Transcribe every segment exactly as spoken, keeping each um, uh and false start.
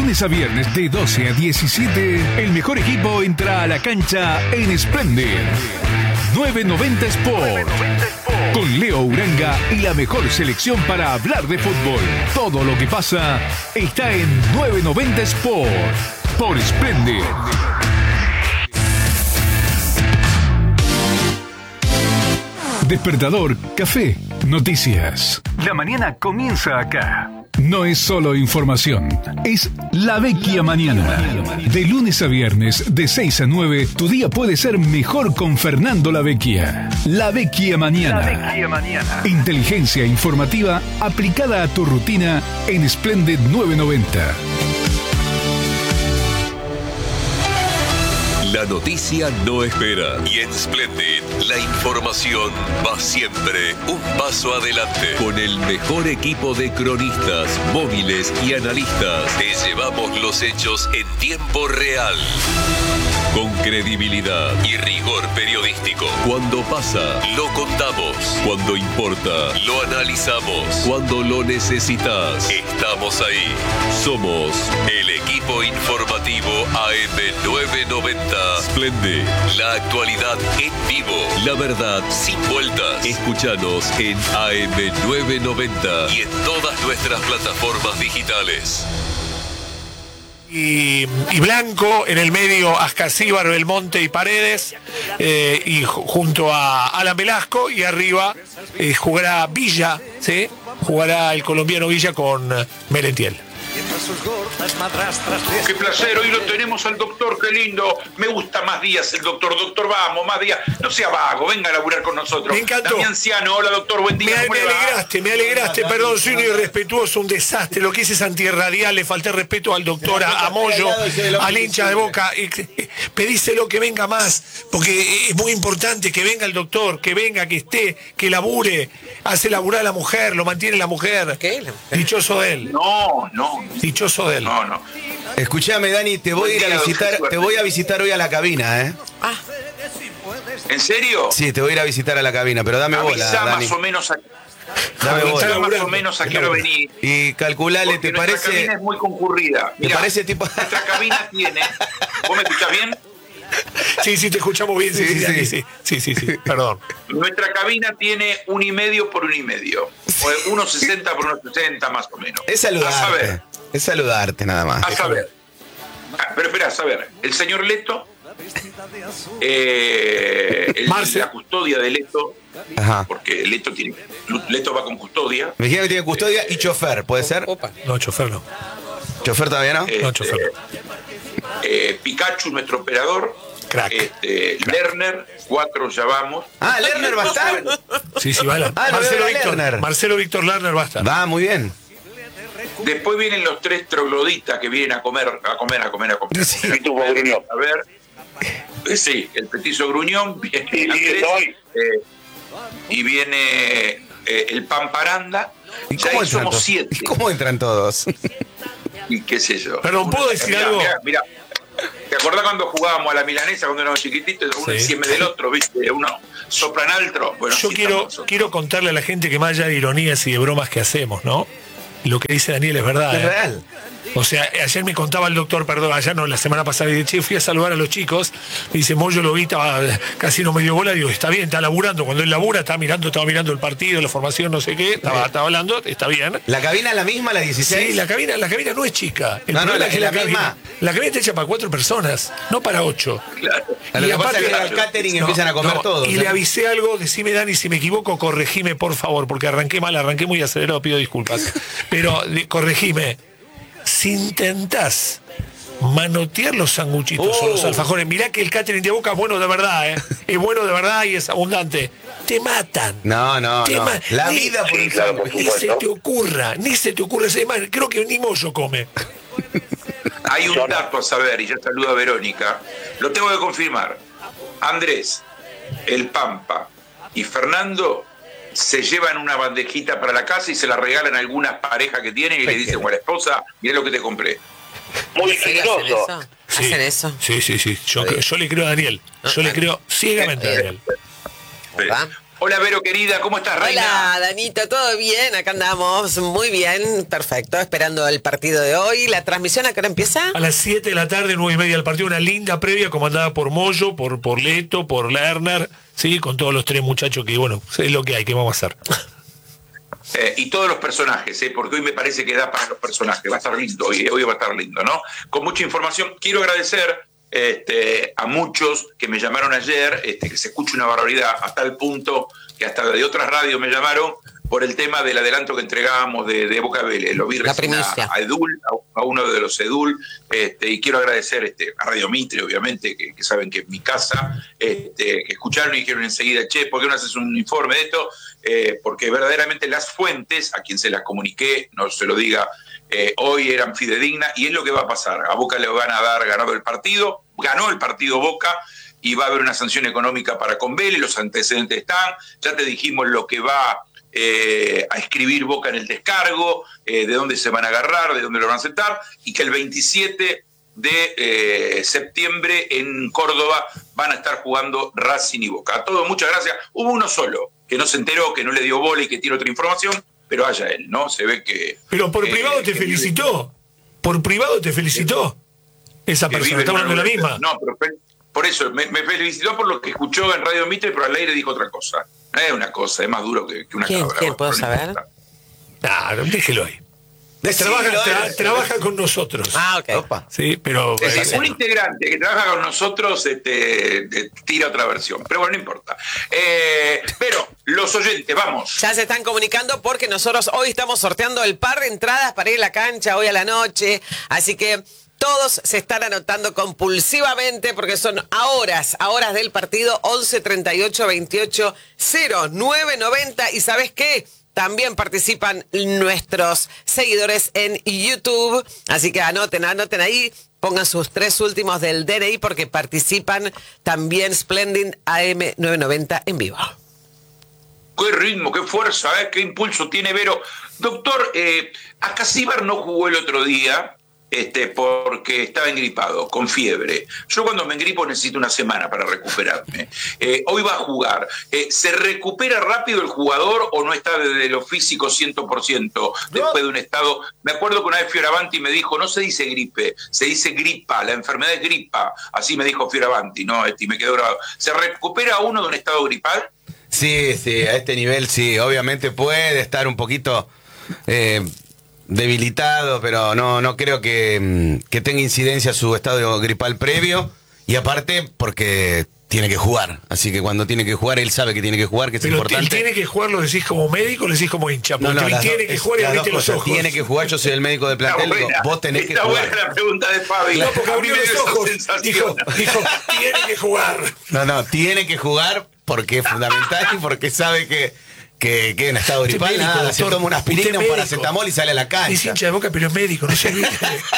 lunes a viernes de doce a diecisiete, el mejor equipo entra a la cancha en Splendid. novecientos noventa Sport. Con Leo Uranga y la mejor selección para hablar de fútbol. Todo lo que pasa está en novecientos noventa Sport. Por Splendid. Despertador, café, noticias. La mañana comienza acá. No es solo información, es La Vecchia Mañana. De lunes a viernes, de seis a nueve, tu día puede ser mejor con Fernando La Vecchia. La Vecchia Mañana. La Vecchia Mañana. Inteligencia informativa aplicada a tu rutina en Splendid novecientos noventa. La noticia no espera y en Splendid la información va siempre un paso adelante. Con el mejor equipo de cronistas, móviles y analistas, te llevamos los hechos en tiempo real. Con credibilidad y rigor periodístico. Cuando pasa, lo contamos. Cuando importa, lo analizamos. Cuando lo necesitas, estamos ahí. Somos el equipo informativo A M novecientos noventa. Splendid, la actualidad en vivo, la verdad sin vueltas. Escúchanos en A M novecientos noventa y en todas nuestras plataformas digitales. Y, y Blanco, en el medio Ascasíbar, Belmonte y Paredes, eh, y junto a Alan Velasco, y arriba eh, jugará Villa, ¿sí? Jugará el colombiano Villa con Merentiel. Qué placer, hoy lo tenemos al doctor, qué lindo. Me gusta más días el doctor. Doctor, vamos, más días. No sea vago, venga a laburar con nosotros. Me encantó. Damián Anciano, hola doctor, buen día. Me, me alegraste, me alegraste, perdón, soy un irrespetuoso, un desastre. Lo que hice es antirradial, le falté respeto al doctor, a, a Moyo, al hincha de Boca. Eh, eh, pedíselo que venga más, porque es muy importante que venga el doctor, que venga, que esté, que labure. Hace laburar a la mujer, lo mantiene la mujer. ¿Qué? Dichoso de él. No, no. Dichoso de él. No, no. Escuchame, Dani, te voy a ir a visitar, te voy a visitar hoy a la cabina, ¿eh? Ah, ¿En serio? Sí, te voy a ir a visitar a la cabina, pero dame bola, Avisá Dani. más o menos a, Dame avisá bola. más o menos a qué hora venir. Y calculale, Porque ¿te nuestra parece? cabina es muy concurrida. ¿Te Mirá, parece tipo? nuestra cabina tiene. ¿Vos me escuchás bien? Sí, sí, te escuchamos bien, sí, sí, Sí, sí, sí. sí, sí, sí, sí, perdón. Nuestra cabina tiene un y medio por un y medio. O uno sesenta por uno sesenta más o menos. Es A saludarte. saber. Es saludarte nada más. A saber. Ah, pero espera, a saber. El señor Leto, eh, el- Marce. la custodia de Leto, Ajá. porque Leto tiene, Leto va con custodia. Me dijeron que tiene custodia y chofer, ¿puede ser? opa. No, chofer no. ¿Chofer todavía no? Este, No, chofer. eh, Pikachu, nuestro operador. Crack. Este, Lerner, cuatro ya vamos. Ah, Lerner va a estar. Sí, sí, va la- Ah, lo Marcelo veo a Víctor, Lerner. Marcelo Víctor Lerner va a estar. Va, muy bien. Después vienen los tres trogloditas que vienen a comer, a comer, a comer, a comer. Sí. A ver. Eh, Sí, el petizo gruñón, viene Andrés, eh, y viene eh, el Pamparanda. ¿Y Ya cómo ahí entran somos todos? siete. ¿Y cómo entran todos? Y qué sé yo. Perdón, ¿puedo decir Mirá, algo? mirá, mirá. ¿Te acordás cuando jugábamos a la milanesa cuando éramos chiquititos? Uno Sí. encima del otro, ¿viste? Uno soplan altro. Bueno, Yo así quiero, estamos nosotros. quiero contarle a la gente que más allá de ironías y de bromas que hacemos, ¿no? Lo que dice Daniel es verdad. Es ¿eh? real. O sea, ayer me contaba el doctor, perdón, ayer no, la semana pasada, y dije, che, fui a saludar a los chicos. Me dice, Moyo lo vi, estaba, casi no me dio bola. Digo, está bien, está laburando. Cuando él labura, está mirando, estaba mirando el partido, la formación, no sé qué. Estaba, estaba hablando, está bien. ¿La cabina es la misma, la dieciséis? Sí, la cabina, la cabina no es chica. El No, no, problema la- es que es la, la cabina, misma. la cabina está hecha para cuatro personas, no para ocho. Claro. A lo Y que pasa aparte- es que al catering No, empiezan a comer no, todos. Y ¿eh? le avisé algo, decime Dani, si me equivoco, corregime por favor, porque arranqué mal, arranqué muy acelerado, pido disculpas. Pero de- corregime. Si intentás manotear los sanguchitos Oh. o los alfajores, mirá que el catering de Boca es bueno de verdad, ¿eh? Es bueno de verdad y es abundante. Te matan. No, no, Te no. ma- La ni- vida por un sándwich. Ni se te ocurra, ni se te ocurra. Es más, creo que ni Moyo come. Hay un dato a saber, y ya saluda a Verónica. Lo tengo que confirmar. Andrés, el Pampa y Fernando se llevan una bandejita para la casa y se la regalan a algunas parejas que tienen y le dicen a la esposa, mirá lo que te compré. Muy ¿Sí, hacen generoso. eso? Sí. ¿Hacen eso? Sí, sí, sí. Yo, yo le creo a Daniel. Yo le creo ciegamente a Daniel. Pero, ¿Va? Hola, Vero, querida, ¿cómo estás, reina? Hola, Danito, ¿todo bien? Acá andamos, muy bien, perfecto, esperando el partido de hoy. ¿La transmisión a qué hora empieza? A las siete de la tarde, nueve y media del partido, una linda previa comandada por Moyo, por, por Leto, por Lerner, sí, con todos los tres muchachos que, bueno, es lo que hay, que vamos a hacer. Eh, y todos los personajes, eh, porque hoy me parece que da para los personajes, va a estar lindo, hoy, hoy va a estar lindo, ¿no? Con mucha información. Quiero agradecer este, a muchos que me llamaron ayer, este, que se escucha una barbaridad a tal punto que hasta de otras radios me llamaron por el tema del adelanto que entregábamos de, de Boca Vélez. Lo vi recién a, a Edul, a, a uno de los Edul, este, y quiero agradecer este, a Radio Mitre, obviamente, que, que saben que es mi casa, este, que escucharon y dijeron enseguida, che, ¿por qué no haces un informe de esto? Eh, porque verdaderamente las fuentes, a quien se las comuniqué, no se lo diga, eh, hoy eran fidedignas, y es lo que va a pasar. A Boca le van a dar ganado el partido, ganó el partido Boca, y va a haber una sanción económica para con Vélez, los antecedentes están, ya te dijimos lo que va eh, a escribir Boca en el descargo, eh, de dónde se van a agarrar, de dónde lo van a sentar, y que el veintisiete de eh, septiembre en Córdoba van a estar jugando Racing y Boca. A todos, muchas gracias. Hubo uno solo que no se enteró, que no le dio bola y que tiene otra información, pero haya él, ¿no? Se ve que... Pero por eh, privado te felicitó. Por privado te felicitó. Esa persona, está hablando de la misma. No, pero por eso, me, me felicitó por lo que escuchó en Radio Mitre, pero al aire dijo otra cosa. Es una cosa, es más duro que, que una ¿Quién, cabra. ¿quién puedo saber? Ah, déjelo ahí. Decilo, Trabaja, tra- eh. trabaja con nosotros. Ah, ok. Opa. Sí, pero... Es eh, un integrante que trabaja con nosotros este, de- tira otra versión, pero bueno, no importa. Eh, pero los oyentes, vamos. Ya se están comunicando porque nosotros hoy estamos sorteando el par de entradas para ir a la cancha hoy a la noche, así que todos se están anotando compulsivamente porque son a horas, a horas del partido, once treinta y ocho veintiocho cero nueve noventa. ¿Y sabes qué? También participan nuestros seguidores en YouTube, así que anoten, anoten ahí, pongan sus tres últimos del D N I porque participan también Splendid A M novecientos noventa en vivo. Qué ritmo, qué fuerza, ¿eh? Qué impulso tiene Vero. Doctor, eh, Acasíbar no jugó el otro día este, porque estaba engripado, con fiebre. Yo cuando me engripo necesito una semana para recuperarme. Eh, hoy va a jugar. Eh, ¿Se recupera rápido el jugador o no está desde lo físico cien por ciento después de un estado? Me acuerdo que una vez Fioravanti me dijo, no se dice gripe, se dice gripa, la enfermedad es gripa. Así me dijo Fioravanti, ¿no? Este, y me quedó grabado. ¿Se recupera uno de un estado gripal? Sí, sí, a este nivel sí. Obviamente puede estar un poquito eh, debilitado, pero no, no creo que, que tenga incidencia su estado gripal previo. Y aparte, porque tiene que jugar. Así que cuando tiene que jugar, él sabe que tiene que jugar, que es pero importante. él tiene que jugar, ¿lo decís como médico o lo decís como hincha? Porque No, no, él las tiene dos- que es- jugar y las abriste dos los cosas. ojos. Tiene que jugar, yo soy el médico del plantel, Está digo, buena, vos tenés que está jugar. buena la pregunta de Fabi. No, porque A mí abrió me los dio esa ojos. sensación. Dijo, dijo, tiene que jugar. No, no, tiene que jugar porque es fundamental y porque sabe que, que, que en estado gripal médico, nada, se doctor. toma una aspirina, Usted un médico. paracetamol y sale a la Es cancha. hincha de Boca, pero es médico, no se olvide.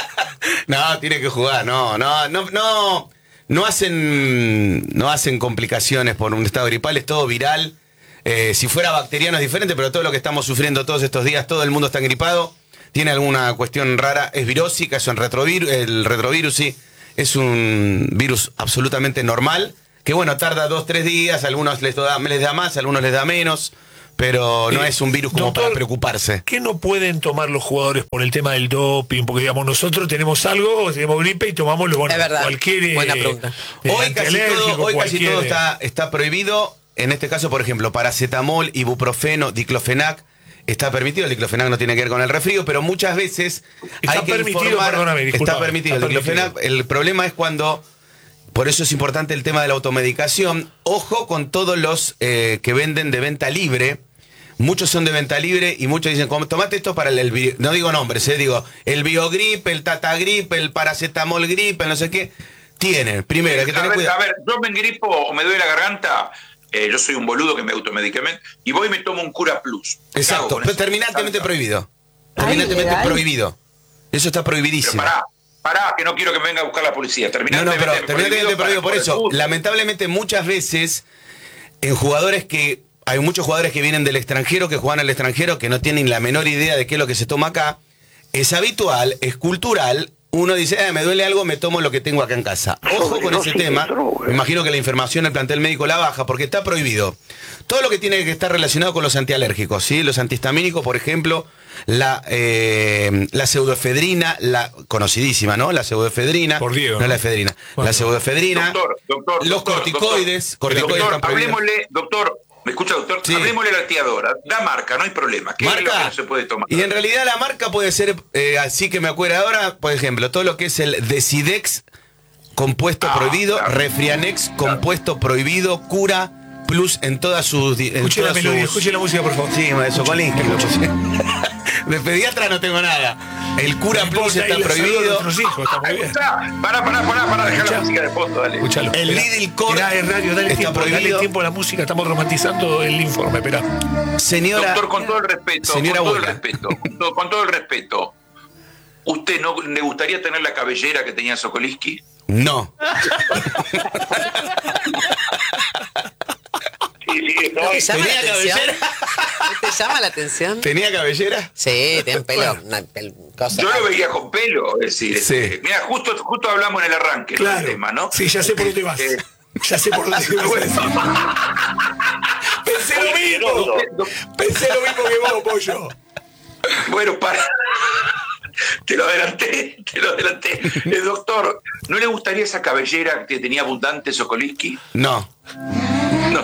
No, tiene que jugar, no, no, no, no, no hacen, no hacen complicaciones por un estado gripal, es todo viral. Eh, si fuera bacteriano es diferente, pero todo lo que estamos sufriendo todos estos días, todo el mundo está gripado, tiene alguna cuestión rara, es virósica, es un retrovirus, el retrovirus sí, es un virus absolutamente normal, que bueno, tarda dos, tres días, a algunos les da, les da más, a algunos les da menos, pero no Eh, es un virus como doctor, para preocuparse. ¿Qué no pueden tomar los jugadores por el tema del doping? Porque digamos, nosotros tenemos algo, tenemos gripe y tomamos lo bueno, Es verdad. cualquier eh, Buena pregunta. eh, Hoy casi antialérgico, todo, hoy casi cualquier, todo eh, está, está prohibido. En este caso, por ejemplo, paracetamol, ibuprofeno, diclofenac, está permitido. El diclofenac no tiene que ver con el resfrío, pero muchas veces Está hay que permitido, informar. perdóname, está discúlpame, permitido está el diclofenac. El problema es cuando, por eso es importante el tema de la automedicación. Ojo con todos los eh, que venden de venta libre. Muchos son de venta libre y muchos dicen, como, tomate esto para el, el bi-". no digo nombres, eh, digo, el Biogrip, el Tatagrip, el paracetamol grip, el no sé qué. Tienen, primero, hay que a, tener ver, cuidado. a ver, yo me engripo o me duele la garganta, eh, yo soy un boludo que me automedicamente, y voy y me tomo un Cura Plus. ¿Qué hago Exacto, con pero eso? terminantemente Salsa. prohibido. Ay, Terminantemente legal. prohibido. Eso está Pero prohibidísimo. pará, pará, que no quiero que me venga a buscar la policía. No, no, Terminantemente pero terminantemente prohibido por para- eso. por el Lamentablemente muchas veces en jugadores que hay muchos jugadores que vienen del extranjero, que juegan al extranjero, que no tienen la menor idea de qué es lo que se toma acá. Es habitual, es cultural uno dice, eh, me duele algo, me tomo lo que tengo acá en casa. Ojo con ese tema. Me imagino que la información del plantel médico la baja, porque está prohibido. Todo lo que tiene que estar relacionado con los antialérgicos, ¿sí? Los antihistamínicos, por ejemplo, la, eh, la pseudoefedrina, la conocidísima, ¿no? La pseudoefedrina. Por Diego, no, ¿no? la efedrina. Bueno. La pseudoefedrina. Doctor, doctor, los doctor, corticoides. Doctor, corticoides doctor están prohibidos. hablemosle, doctor, ¿me escucha, doctor? Sí. Hablemosle a la tiadora. Da marca, no hay problema. ¿Qué es lo que no se puede tomar? Y en realidad la marca puede ser, eh, así que me acuerdo ahora, por ejemplo, todo lo que es el Decidex, compuesto Ah, prohibido, claro. Refrianex, Claro. compuesto prohibido, Cura Plus en todas sus... di- en Escuche la todas melodía, sus- escuche la música, por favor. Sí, de Sokolinsky lo puse. De pediatra no tengo nada. El Cura No Plus importa, está ahí la salud de prohibido. nuestros hijos, está muy bien. Escuchá, pará, pará, pará, pará, dejar la Escuchá. música de fondo, dale. Escuchalo. El Esperá. Lidl Core Esperá, es radio, dale está tiempo, dale prohibido. tiempo a la música, estamos romantizando el informe, espera. Señora... Doctor, con todo el respeto, Señora con todo el abuela. respeto, con todo, con todo el respeto, ¿usted no le gustaría tener la cabellera que tenía Sokolinsky? No. Sí, sí, ¿No te llama la ¿Tenía atención? cabellera? ¿No te llama la atención? ¿Tenía cabellera? Sí, tiene pelo, una pel- cosa. Yo lo veía con pelo, es decir, Sí. este, mira, justo, justo hablamos en el arranque del Claro. tema, ¿no? Sí, ya sé por dónde vas. Eh, Ya sé por dónde vas. Pensé lo mismo. Pensé lo mismo que vos, pollo. Bueno, para. Te lo adelanté, te lo adelanté. Eh, doctor, ¿no le gustaría esa cabellera que tenía abundante Sokolinsky? No. No.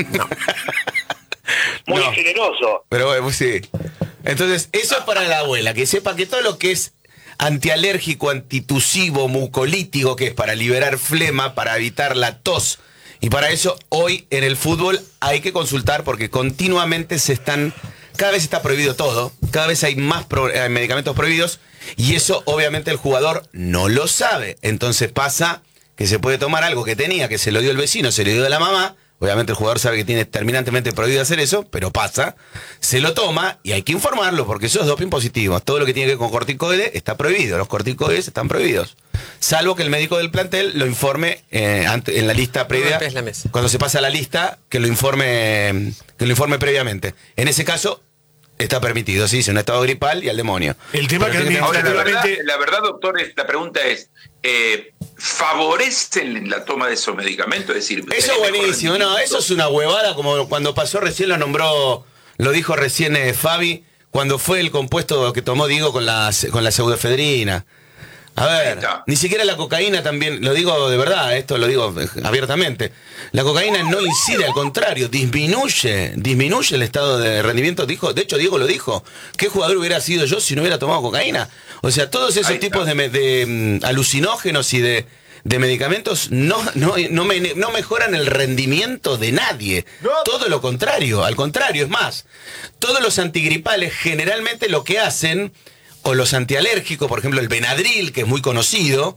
Muy No. generoso. Pero bueno, sí. Entonces, eso es para la abuela, que sepa que todo lo que es antialérgico, antitusivo, mucolítico, que es para liberar flema, para evitar la tos. Y para eso, hoy en el fútbol hay que consultar porque continuamente se están... Cada vez está prohibido todo, cada vez hay más pro- eh, medicamentos prohibidos y eso obviamente el jugador no lo sabe. Entonces pasa que se puede tomar algo que tenía, que se lo dio el vecino, se lo dio la mamá. Obviamente el jugador sabe que tiene terminantemente prohibido hacer eso, pero pasa, se lo toma y hay que informarlo porque eso es doping positivo. Todo lo que tiene que ver con corticoides está prohibido, los corticoides están prohibidos. Salvo que el médico del plantel lo informe eh, ante- en la lista previa, golpees la mesa. cuando se pasa la lista, que lo informe, que lo informe previamente. En ese caso está permitido, sí, si un estado gripal y al demonio. El tema Pero que tiene admito- Ahora, la verdad, Seguramente- la verdad, doctor, es- la pregunta es, eh, ¿favorecen la toma de esos medicamentos? Es decir, Eso ¿tenés es mejor buenísimo, no, rendimiento? eso es una huevada, como cuando pasó recién lo nombró, lo dijo recién eh, Fabi, cuando fue el compuesto que tomó Diego con la, con la pseudoefedrina. A Ahí ver, está. ni siquiera la cocaína también, lo digo de verdad, esto lo digo eh, abiertamente. La cocaína no incide, al contrario, disminuye, disminuye el estado de rendimiento. Dijo, de hecho, Diego lo dijo. ¿Qué jugador hubiera sido yo si no hubiera tomado cocaína? O sea, todos esos Ahí está. tipos de, me- de, mm, alucinógenos y de, de medicamentos no, no, no, me- no mejoran el rendimiento de nadie. Todo lo contrario, al contrario, es más, todos los antigripales generalmente lo que hacen, o los antialérgicos, por ejemplo el Benadryl, que es muy conocido,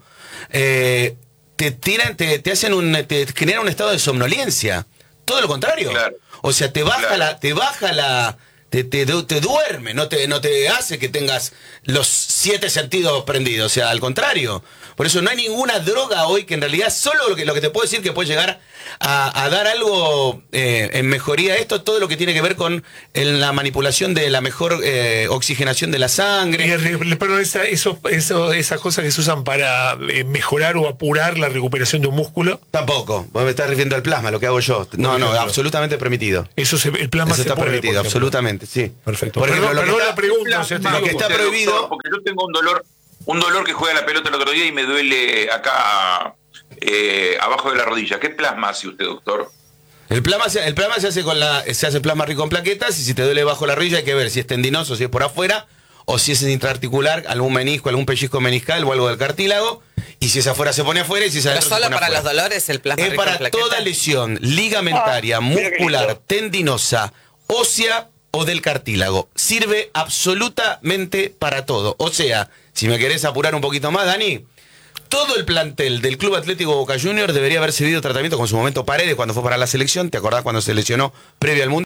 eh, te tiran, te, te hacen un, te generan un estado de somnolencia. Todo lo contrario. Claro. O sea, te baja Claro. la, te baja la, te, te, te duerme, no te, no te hace que tengas los siete sentidos prendidos. O sea, al contrario. Por eso no hay ninguna droga hoy que en realidad solo lo que, lo que te puedo decir que puede llegar a, a dar algo eh, en mejoría esto, todo lo que tiene que ver con el- la manipulación de la mejor eh, oxigenación de la Y sangre. el re- Pero esa, eso, eso, esas cosas que se usan para eh, mejorar o apurar la recuperación de un músculo, Tampoco, vos me estás refiriendo al plasma, lo que hago yo. No, no, ejemplo. absolutamente permitido. eso se, el plasma Eso se está puede, permitido, por ejemplo. absolutamente, sí. Perfecto. Por ejemplo, Perdón, lo que perdón está- la pregunta, o sea, te Plasma, lo que digo- está usted, prohibido- doctor, porque yo tengo un dolor, un dolor que juega la pelota el otro día y me duele acá eh, abajo de la rodilla. ¿Qué plasma hace usted, doctor? El plasma, se, el plasma se hace con la, se hace plasma rico en plaquetas y si te duele bajo la rodilla hay que ver si es tendinoso, si es por afuera o si es intraarticular, algún menisco, algún pellizco meniscal o algo del cartílago y si es afuera se pone afuera y si es Pero adentro se solo pone para afuera. los dolores el plasma Es rico en para plaquetas. toda lesión ligamentaria, Ah, mira qué muscular, lindo. tendinosa, ósea o del cartílago. Sirve absolutamente para todo. O sea, si me querés apurar un poquito más, Dani, todo el plantel del Club Atlético Boca Juniors debería haber recibido tratamiento con su momento Paredes cuando fue para la selección. ¿Te acordás cuando se lesionó previo al Mundial?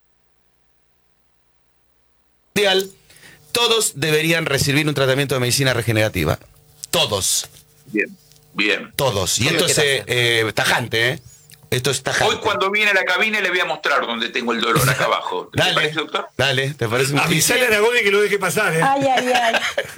Todos deberían recibir un tratamiento de medicina regenerativa. Todos. Bien, bien. Todos. Y Obvio esto que es eh, eh, tajante, ¿eh? Esto es tajante. Hoy cuando viene a la cabina le voy a mostrar dónde tengo el dolor acá abajo. ¿Te Dale, parece, doctor? dale, ¿te parece un Avisale a Aragoni que lo deje pasar, ¿eh? Ay, ay, ay.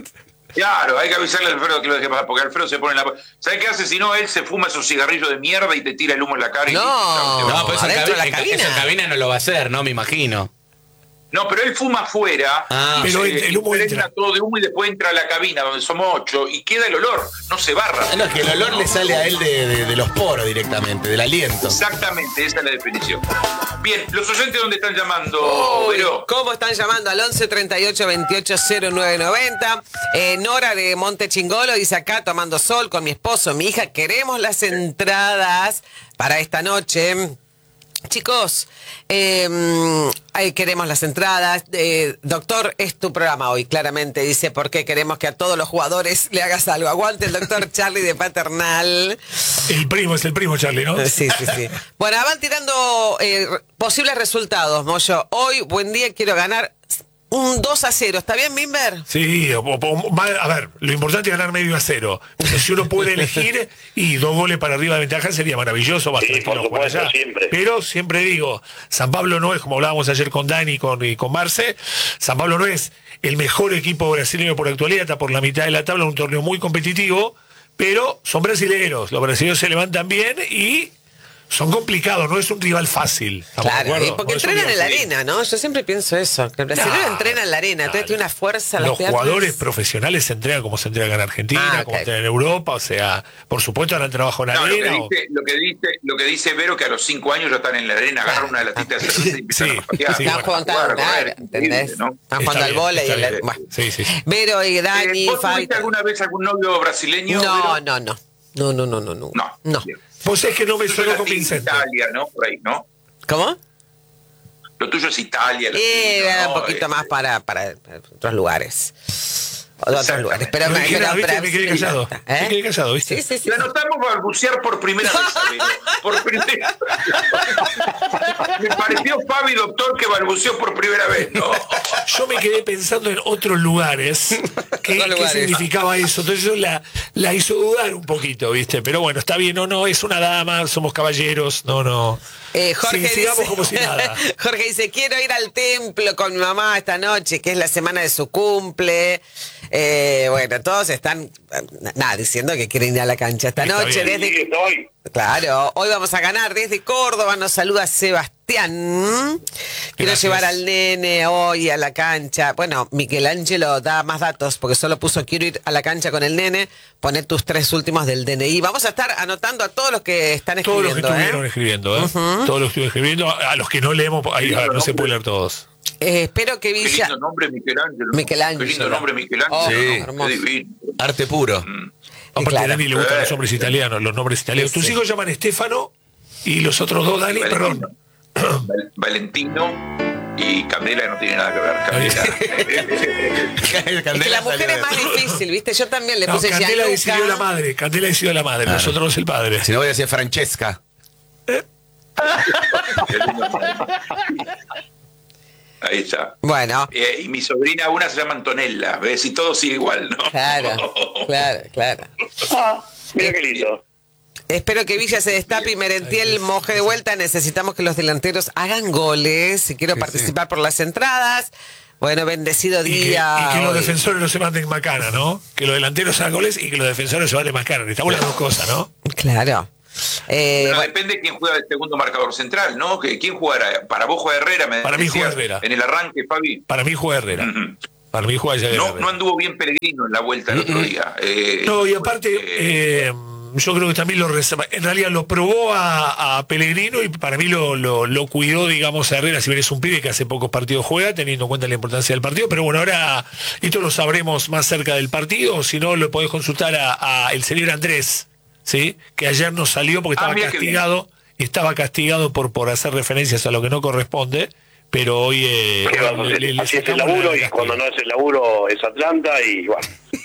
Claro, hay que avisarle a Alfredo que lo deje pasar, porque Alfredo se pone en la... ¿Sabes qué hace? Si no, él se fuma esos cigarrillos de mierda y te tira el humo en la cara. Y No, y No, pero eso en, adentro de la cabi- en- cabina. eso en cabina no lo va a hacer, ¿no? Me imagino. No, pero él fuma afuera, Ah, pero eh, el humo impregna entra. todo de humo y después entra a la cabina donde somos ocho y queda el olor, no se barra. No, es que el olor le sale a él de, de- de los poros directamente, del aliento. Exactamente, esa es la definición. Bien, los oyentes dónde están llamando, Uy, Vero. ¿cómo están llamando? Al once treinta y ocho veintiocho cero nueve noventa. Eh, Nora de Monte Chingolo dice acá tomando sol con mi esposo, mi hija. Queremos las entradas para esta noche. Chicos, eh, ahí queremos las entradas. Eh, doctor, es tu programa hoy, claramente. Dice, porque queremos que a todos los jugadores le hagas algo. Aguante el doctor Charlie de Paternal. El primo es el primo, Charlie, ¿no? Sí, sí, sí. Bueno, van tirando eh, posibles resultados, Moyo. Hoy, buen día, quiero ganar un dos a cero. ¿Está bien, Mimber? Sí, o- o- o- a ver, lo importante es ganar medio a cero. Pero si uno puede elegir y dos goles para arriba de ventaja sería maravilloso. Va Sí, tranquilo por jugar supuesto, allá. siempre. Pero siempre digo, San Pablo no es, como hablábamos ayer con Dani y con, y con Marce, San Pablo no es el mejor equipo brasileño por actualidad, está por la mitad de la tabla, un torneo muy competitivo, pero son brasileños, los brasileños se levantan bien y son complicados, no es un rival fácil. ¿Estamos de Claro, acuerdo? y porque No es un entrenan en la rival fácil. arena, ¿no? Yo siempre pienso eso, que el brasileño No, entrena en la arena, entonces no, tiene una fuerza. las Los piernas. jugadores profesionales se entrenan como se entrenan en Argentina, Ah, como ok. se entrenan en Europa, o sea, por supuesto harán trabajo en la No, lo que, arena. o- dice, lo, que dice, lo que dice Vero que a los cinco años ya están en la arena, agarran una latita de cerveza y empiezan Sí, a patear. sí, Están bueno, jugando, a jugar, a claro, correr, ¿entendés? increíble, ¿no? Están Está jugando al bien, vóley. está y la- bien. bueno. Sí, sí, sí. Vero y Eh, Dani, ¿Vos tuviste Fabi. alguna vez algún novio brasileño? No, Vero? no, no. No, no, no, no, no. No. No. Bien. Pues es que no me Lo tuyo sonó es convincente. Italia, ¿no? Por ahí, ¿no? ¿Cómo? Lo tuyo es Italia. lo Eh, tuyo, ¿no? un poquito Eh, más para, para otros lugares. Otros Exactamente. lugares. Pero, Pero me, dijera, pero- ¿viste? pero- Me quedé callado. ¿Eh? Me quedé callado, ¿viste? Sí, sí, sí. Lo notamos balbucear por primera vez, Vero. Por primera Me pareció Fabi, doctor, que balbuceó por primera vez, ¿no? Yo me quedé pensando en otros lugares. ¿Qué, Otros qué lugares. significaba eso? Entonces eso la, la hizo dudar un poquito, ¿viste? Pero bueno, está bien, no, no, es una dama, somos caballeros, no, no. Eh, Jorge, Sí, sigamos dice, como si nada. Jorge dice, quiero ir al templo con mi mamá esta noche, que es la semana de su cumple. Eh, bueno, todos están, eh, nada, diciendo que quieren ir a la cancha esta Está noche. bien. Desde, Sí, estoy. claro, hoy vamos a ganar desde Córdoba, nos saluda Sebastián. Quiero Gracias. llevar al nene hoy a la cancha. Bueno, Michelangelo da más datos, porque solo puso quiero ir a la cancha con el nene. Poné tus tres últimos del D N I. Vamos a estar anotando a todos los que están Todos los que escribiendo. estuvieron ¿eh? escribiendo, ¿eh? Todos los que estuvieron escribiendo, a los que no leemos, ahí, a ver, no se puede leer todos. Eh, espero que Qué Villa... lindo nombre, Michelangelo. Michelangelo. Qué lindo nombre, Michelangelo. Oh, Sí. Qué hermoso. divino. Arte puro. Aparte, claro. a Dani le gustan Eh, los nombres italianos, los nombres italianos. Sí, Tus sí. hijos llaman Estefano y los otros dos, Dani, Valentino. perdón. Val- Valentino y Candela no tiene nada que ver. Candela. Es que la mujer es más difícil, ¿viste? Yo también le No, puse Candela Gianluca. decidió la madre, Candela decidió la madre, nosotros el padre. Si no voy a decir Francesca. Ahí está. Bueno, Eh, y mi sobrina, una se llama Antonella, ¿ves? Y todo sigue igual, ¿no? claro, claro, claro. Ah, mira qué lindo. Espero que Villa se destape y Merentiel moje de vuelta. Necesitamos que los delanteros hagan goles. Y quiero participar por las entradas. Bueno, bendecido Y que, día. y que los hoy. defensores no se manden macana, ¿no? Que los delanteros hagan goles y que los defensores se manden macana. Necesitamos las dos cosas, ¿no? Claro. Eh, Pero bueno, depende de quién juega el segundo marcador central, ¿no? Que ¿quién jugará? Para vos juega Herrera, me Para mí decías, juega Herrera. En el arranque, Fabi. Para mí juega Herrera. Ujú. Para mí juega ya No, Herrera. no anduvo bien Pellegrino en la vuelta el otro día. Eh, No, y aparte, eh, eh, yo creo que también lo reserva. En realidad lo probó a, a Pellegrino y para mí lo, lo, lo cuidó, digamos, a Herrera. Si bien es un pibe que hace pocos partidos juega, teniendo en cuenta la importancia del partido. Pero bueno, ahora esto lo sabremos más cerca del partido. O si no, lo podés consultar a, a el señor Andrés, ¿sí? Que ayer no salió porque Ah, estaba mira qué castigado. Estaba castigado por, por hacer referencias a lo que no corresponde. Pero hoy. Eh, ¿Qué vas a hacer? le- le Así es el sacamos la laburo y castigo. cuando no es el laburo es Atlanta y bueno.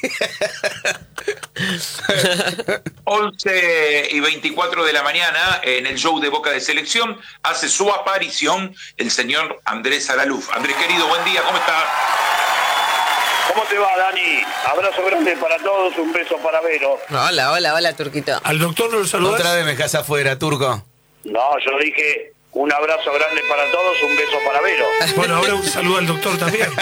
once y veinticuatro de la mañana, en el show de Boca de Selección, hace su aparición el señor Andrés Alaluf. Andrés, querido, buen día, ¿cómo está? ¿Cómo te va, Dani? Abrazo grande para todos, un beso para Vero. hola, hola, hola, Turquito. Al doctor no lo saludás. Otra vez me dejas afuera, Turco. No, yo dije un abrazo grande para todos, un beso para Vero. Bueno, ahora un saludo al doctor también.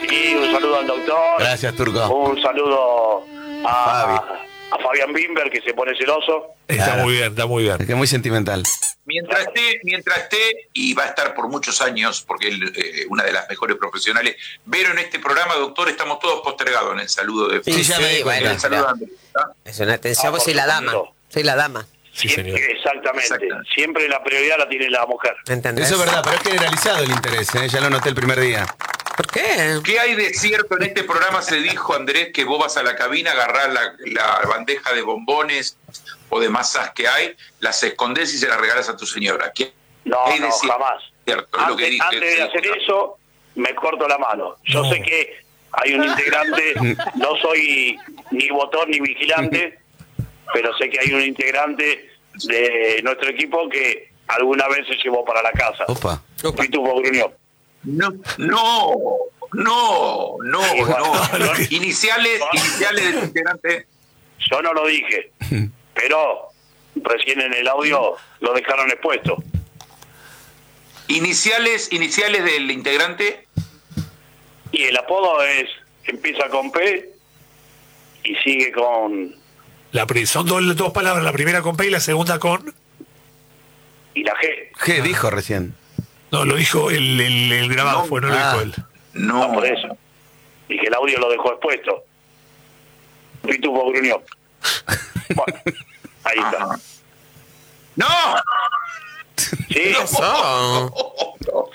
Y un saludo al doctor. Gracias, Turco. Un saludo a, Fabi. a Fabián Bimber, que se pone celoso. Está Claro. muy bien, está muy bien. Es que es muy sentimental. Mientras esté, mientras esté, y va a estar por muchos años, porque es eh, una de las mejores profesionales, Vero, en este programa, doctor, estamos todos postergados en el saludo de Sí, ya sí, me di cuenta. bueno, el saludo pero de Andrés, ¿está? es una atención, Ah, pues por soy la dama. supuesto. Soy la dama. Sí, Siempre- señor. Exactamente. Exacto. Siempre la prioridad la tiene la mujer. ¿Entendés? Eso es verdad, pero es generalizado el interés, ¿eh? Ya lo noté el primer día. ¿Por qué? ¿Qué hay de cierto en este programa? Se dijo, Andrés, que vos vas a la cabina, agarrás la, la bandeja de bombones o de masas que hay, las escondés y se las regalas a tu señora. ¿Qué No, hay de no, cierto? jamás. Cierto, es lo que Antes, dije, antes de se hacer dijo. eso, me corto la mano. Yo No. sé que hay un integrante, no soy ni botón ni vigilante, pero sé que hay un integrante de nuestro equipo que alguna vez se llevó para la casa. Opa. Pitufo Gruñón. No, no, no, no, Sí, bueno, no. no. Iniciales, iniciales del integrante. Yo no lo dije, pero recién en el audio lo dejaron expuesto. Iniciales, iniciales del integrante. Y el apodo es, empieza con P y sigue con La, pri- son dos, dos palabras, la primera con P y la segunda con... y la G. ¿Qué dijo recién? No, lo dijo el, el, el grabado, No. fue, no lo Ah. dijo él. No, Ah, por eso. Y que el audio lo dejó expuesto. Pitufo Gruñón. Bueno, ahí está. Ajá. ¡No! Sí, Eso.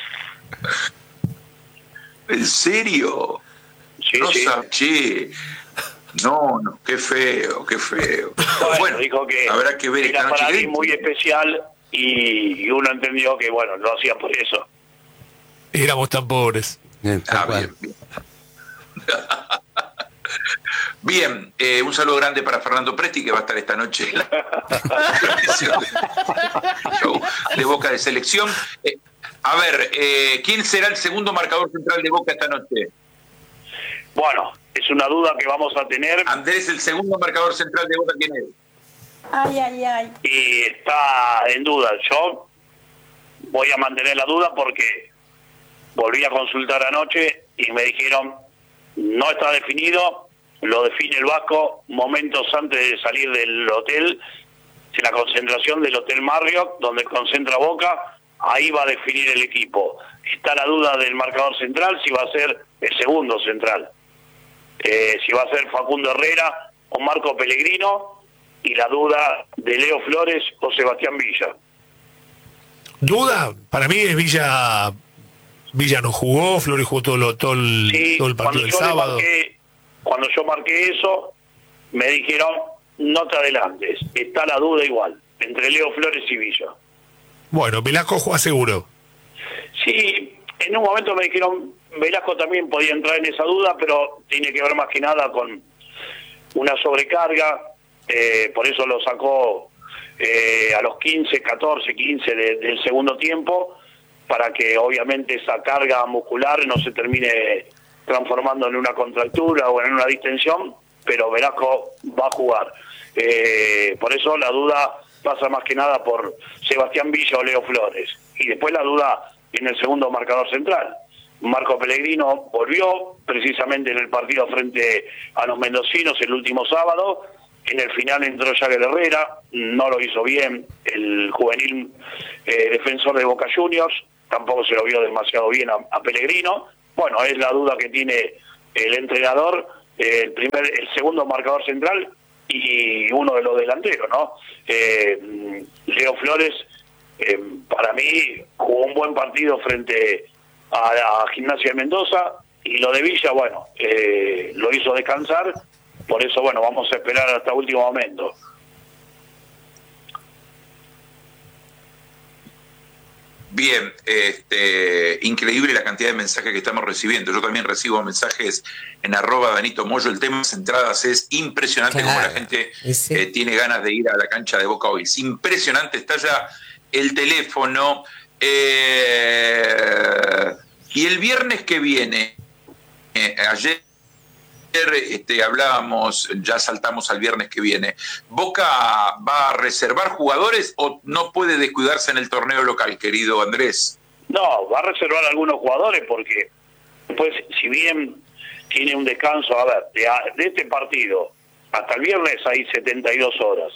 ¿En serio? sí, No sí. sab- che. No, no, qué feo, qué feo. Bueno, dijo que habrá que ver era esta noche. para ¿Qué- mí muy especial y, y uno entendió que, bueno, lo hacía por eso. Éramos tan pobres. Bien, tal Ah, cual. bien, bien. Bien, eh, un saludo grande para Fernando Presti, que va a estar esta noche en la transmisión del show de Boca de Selección. Eh, a ver, eh, ¿quién será el segundo marcador central de Boca esta noche? Bueno, es una duda que vamos a tener Andrés, el segundo marcador central de Boca, ¿quién es? Ay, ay, ay. y está en duda. Yo voy a mantener la duda porque volví a consultar anoche y me dijeron no está definido, lo define el Vasco momentos antes de salir del hotel, en la concentración del Hotel Marriott, donde concentra Boca, ahí va a definir el equipo. Está la duda del marcador central, si va a ser el segundo central, eh, si va a ser Facundo Herrera o Marco Pellegrino, y la duda de Leo Flores o Sebastián Villa. Duda, para mí es Villa. Villa no jugó, Flores jugó todo, lo- todo, el, Sí, todo el partido del cuando yo le sábado. marqué- cuando yo marqué eso, me dijeron, no te adelantes, está la duda igual, entre Leo Flores y Villa. Bueno, Velasco juega seguro. Sí, en un momento me dijeron, Velasco también podía entrar en esa duda, pero tiene que ver más que nada con una sobrecarga, eh, por eso lo sacó eh, a los quince, catorce, quince de- del segundo tiempo, para que obviamente esa carga muscular no se termine transformando en una contractura o en una distensión, pero Velasco va a jugar. Eh, por eso la duda pasa más que nada por Sebastián Villa o Leo Flores. Y después la duda en el segundo marcador central. Marco Pellegrino volvió precisamente en el partido frente a los mendocinos el último sábado. En el final entró Jagger Herrera, no lo hizo bien el juvenil eh, defensor de Boca Juniors, tampoco se lo vio demasiado bien a, a Pellegrino. Bueno, es la duda que tiene el entrenador, eh, el primer, el segundo marcador central y uno de los delanteros, ¿no? Eh, Leo Flores, eh, para mí, jugó un buen partido frente a la Gimnasia de Mendoza, y lo de Villa, bueno, eh, lo hizo descansar, por eso, bueno, vamos a esperar hasta último momento. Bien, este, increíble la cantidad de mensajes que estamos recibiendo. Yo también recibo mensajes en arroba Danito Moyo. El tema de las entradas es impresionante, Claro. como la gente Y sí. eh, tiene ganas de ir a la cancha de Boca hoy. Es impresionante, está ya el teléfono. Eh, y el viernes que viene, eh, ayer este, hablábamos, ya saltamos al viernes que viene, ¿Boca va a reservar jugadores o no puede descuidarse en el torneo local, querido Andrés? No, va a reservar algunos jugadores porque Después, si bien tiene un descanso, a ver, de, de este partido hasta el viernes hay setenta y dos horas.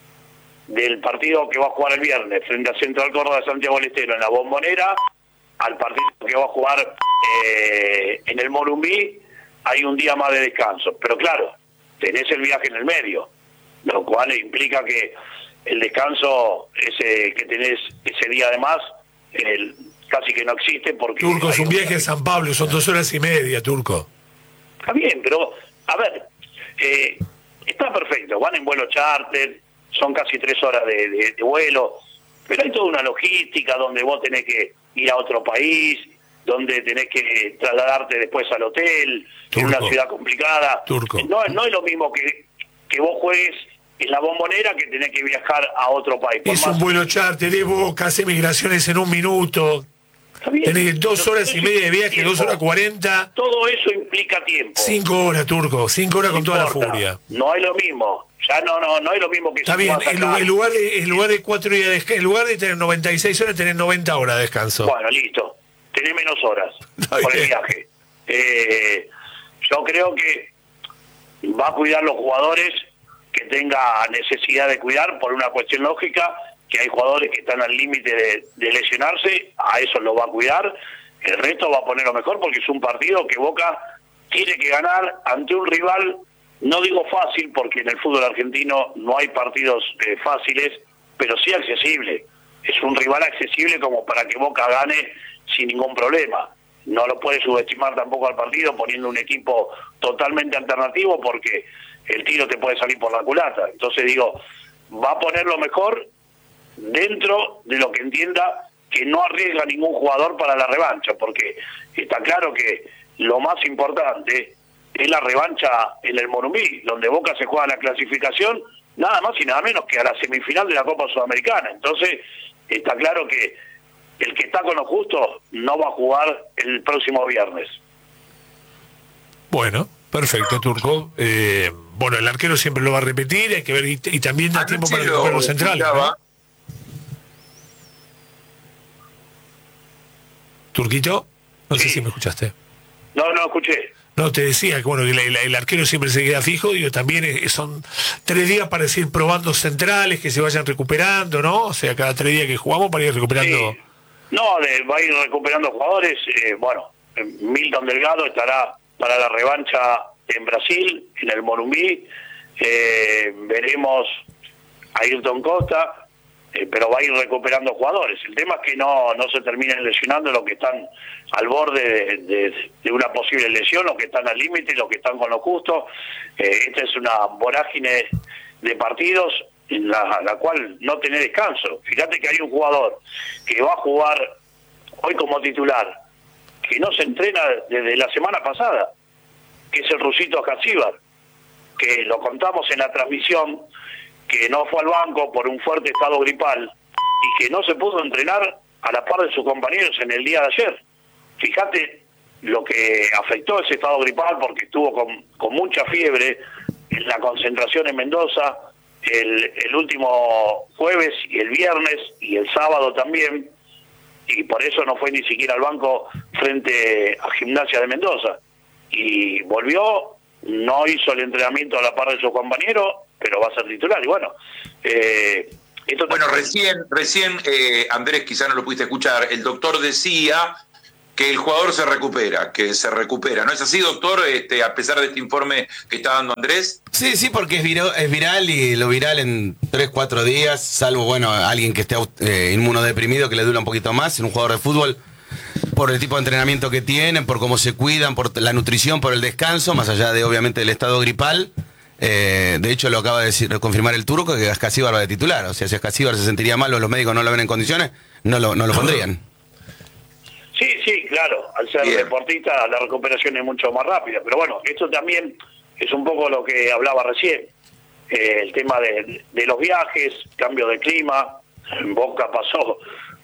Del partido que va a jugar el viernes frente a Central Córdoba de Santiago del Estero en la Bombonera, al partido que va a jugar eh, en el Morumbí, hay un día más de descanso. Pero claro, tenés el viaje en el medio, lo cual implica que el descanso ese que tenés ese día además el, casi que no existe porque... Turco, es un viaje a San Pablo, son dos horas y media, Turco. Está bien, pero, a ver, eh, está perfecto, van en vuelo charter, son casi tres horas de, de, de vuelo, pero hay toda una logística donde vos tenés que ir a otro país, donde tenés que trasladarte después al hotel, Turco. En una ciudad complicada. Turco. No, no es lo mismo que, que vos juegues en la Bombonera que tenés que viajar a otro país. Por es más... un vuelo charter, de Boca, hace migraciones en un minuto. Tenés dos horas y media de viaje, dos horas cuarenta. Todo eso implica tiempo. Cinco horas, Turco, cinco horas no con importa. Toda la furia. No es lo mismo. Ya no, no, no es lo mismo que... Está bien, en lugar, lugar de, en lugar de cuatro días de descanso, en lugar de tener noventa y seis horas, tenés noventa horas de descanso. Bueno, listo. Tenés menos horas por el viaje. Eh, yo creo que va a cuidar los jugadores que tenga necesidad de cuidar por una cuestión lógica, que hay jugadores que están al límite de, de lesionarse, a eso lo va a cuidar. El resto va a poner lo mejor porque es un partido que Boca tiene que ganar ante un rival, no digo fácil porque en el fútbol argentino no hay partidos eh, fáciles, pero sí accesible. Es un rival accesible como para que Boca gane sin ningún problema. No lo puede subestimar tampoco al partido poniendo un equipo totalmente alternativo porque el tiro te puede salir por la culata. Entonces digo, va a poner lo mejor dentro de lo que entienda que no arriesga ningún jugador para la revancha, porque está claro que lo más importante es la revancha en el Morumbí, donde Boca se juega la clasificación, nada más y nada menos que a la semifinal de la Copa Sudamericana. Entonces, está claro que el que está con lo justo no va a jugar el próximo viernes. Bueno, perfecto, Turco. Eh, bueno, el arquero siempre lo va a repetir, hay que ver, y, y también da tiempo para recuperar los centrales, ¿no? Turquito, no sí. sé si me escuchaste. No, no escuché. No, te decía que bueno, el, el, el arquero siempre se queda fijo, digo, también es, son tres días para ir probando centrales, que se vayan recuperando, ¿no? O sea, cada tres días que jugamos para ir recuperando... Sí. No, de, va a ir recuperando jugadores, eh, bueno, Milton Delgado estará para la revancha en Brasil, en el Morumbí, eh, veremos a Ayrton Costa, Eh, pero va a ir recuperando jugadores. El tema es que no no se terminen lesionando los que están al borde de, de, de una posible lesión, los que están al límite, los que están con lo justo. Eh, esta es una vorágine de partidos en la, la cual no tiene descanso. Fíjate que hay un jugador que va a jugar hoy como titular, que no se entrena desde la semana pasada, que es el rusito Jasíbar, que lo contamos en la transmisión, que no fue al banco por un fuerte estado gripal y que no se pudo entrenar a la par de sus compañeros en el día de ayer. Fíjate lo que afectó ese estado gripal porque estuvo con, con mucha fiebre en la concentración en Mendoza el, el último jueves y el viernes y el sábado también, y por eso no fue ni siquiera al banco frente a Gimnasia de Mendoza. Y volvió, no hizo el entrenamiento a la par de sus compañeros, pero va a ser titular. Y bueno, eh, esto bueno, recién, recién eh, Andrés, quizá no lo pudiste escuchar, el doctor decía que el jugador se recupera, que se recupera. ¿No es así, doctor, este, a pesar de este informe que está dando Andrés? Sí, sí, porque es viral, es viral y lo viral en tres, cuatro días, salvo, bueno, alguien que esté eh, inmunodeprimido, que le dura un poquito más, en un jugador de fútbol, por el tipo de entrenamiento que tienen, por cómo se cuidan, por la nutrición, por el descanso, más allá de, obviamente, del estado gripal. Eh, de hecho, lo acaba de decir, confirmar el turco, que Ascasíbar va de titular. O sea, si Ascasíbar se sentiría mal o los médicos no lo ven en condiciones, no lo, no lo pondrían. Sí, sí, claro. Al ser Bien. deportista, la recuperación es mucho más rápida. Pero bueno, esto también es un poco lo que hablaba recién. Eh, el tema de, de los viajes, cambio de clima. En Boca pasó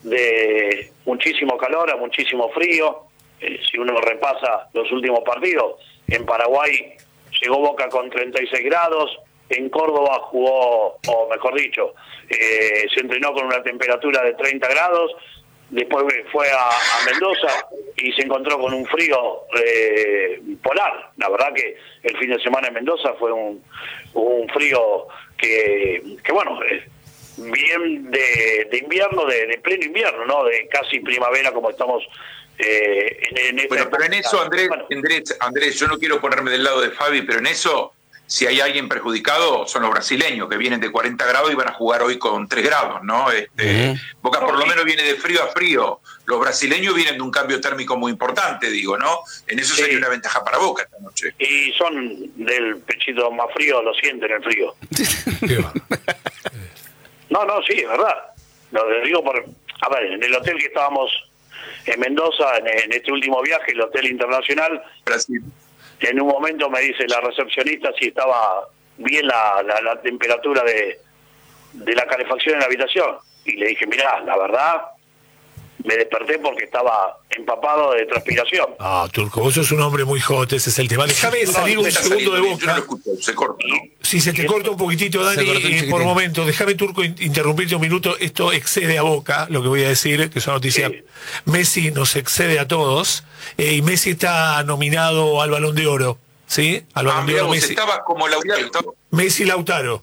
de muchísimo calor a muchísimo frío. Eh, si uno repasa los últimos partidos, en Paraguay llegó Boca con treinta y seis grados, en Córdoba jugó, o mejor dicho, eh, se entrenó con una temperatura de treinta grados, después fue a, a Mendoza y se encontró con un frío eh, polar. La verdad que el fin de semana en Mendoza fue un, un frío que, que bueno, eh, bien de, de invierno, de, de pleno invierno, ¿no? De casi primavera como estamos eh, en, en Bueno, pero en eso, Andrés, bueno. Andrés, Andrés, yo no quiero ponerme del lado de Fabi, pero en eso, si hay alguien perjudicado, son los brasileños, que vienen de cuarenta grados y van a jugar hoy con tres grados, ¿no? Este, Uh-huh. Boca por lo menos viene de frío a frío. Los brasileños vienen de un cambio térmico muy importante, digo, ¿no? En eso Sí. sería una ventaja para Boca esta noche. Y son del pechito más frío, lo sienten el frío. Qué va. No, no, sí, es verdad. Lo digo por... A ver, en el hotel que estábamos en Mendoza, en, en este último viaje, el Hotel Internacional, Brasil. en un momento me dice la recepcionista si estaba bien la, la, la temperatura de, de la calefacción en la habitación. Y le dije, mirá, la verdad, me desperté porque estaba empapado de transpiración. Ah, Turco, vos sos un hombre muy hot, ese es el tema. Déjame No, salir un está segundo de Bien, yo no lo Boca. escucho, se corta, ¿no? Si se te corta un poquitito, Dani, Se cortó un eh, chiquitín. por momento, déjame, Turco, in- interrumpirte un minuto. Esto excede a Boca, lo que voy a decir, que es una noticia. Sí. Messi nos excede a todos, eh, y Messi está nominado al Balón de Oro, ¿sí? Al Balón Ah, de mirá, Oro, vos Messi. estabas como laureado. estaba- Messi Lautaro.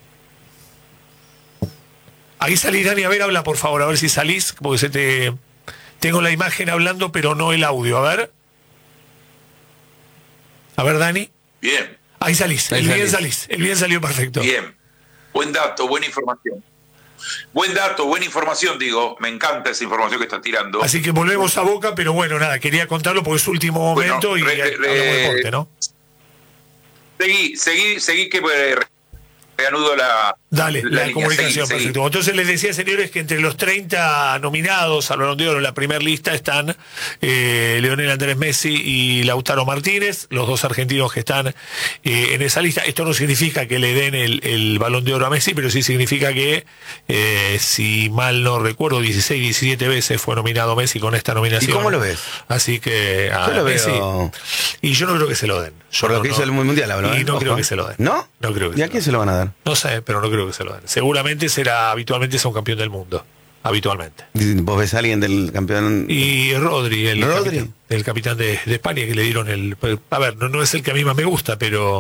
Ahí salís, Dani, a ver, habla, por favor, a ver si salís, porque se te... Tengo la imagen hablando, pero no el audio, a ver. A ver, Dani. Bien, Ahí salís, Ahí el bien salís. salís, el bien salió perfecto. bien. Buen dato, buena información. Buen dato, buena información, digo. Me encanta esa información que está tirando. Así que volvemos a Boca, pero bueno, nada, quería contarlo porque es su último Bueno, momento y re- hablamos re- de deporte, ¿no? Seguí, seguí, seguí que eh, reanudo la, Dale, la, línea. comunicación, Seguí, seguí. perfecto. Entonces les decía, señores, que entre los treinta nominados al Balón de Oro en la primera lista están eh, Lionel Andrés Messi y Lautaro Martínez, los dos argentinos que están eh, en esa lista. Esto no significa que le den el, el Balón de Oro a Messi, pero sí significa que, eh, si mal no recuerdo, dieciséis, diecisiete veces fue nominado Messi con esta nominación. ¿Y cómo lo ves? Así que a Yo lo Messi, veo- y yo no creo que se lo den. Yo Por lo no- que no- hizo el Mundial, hablo, Y ¿eh? no Ojo. creo que se lo den. ¿No? No creo que ¿Y se a lo quién den. se lo van a dar? No sé, pero no creo que se lo den. Seguramente será, habitualmente sea un campeón del mundo. Habitualmente. ¿Vos ves a alguien del campeón? Y Rodri, el Rodri. capitán, el capitán de, de España, que le dieron el... A ver, no, no es el que a mí más me gusta, pero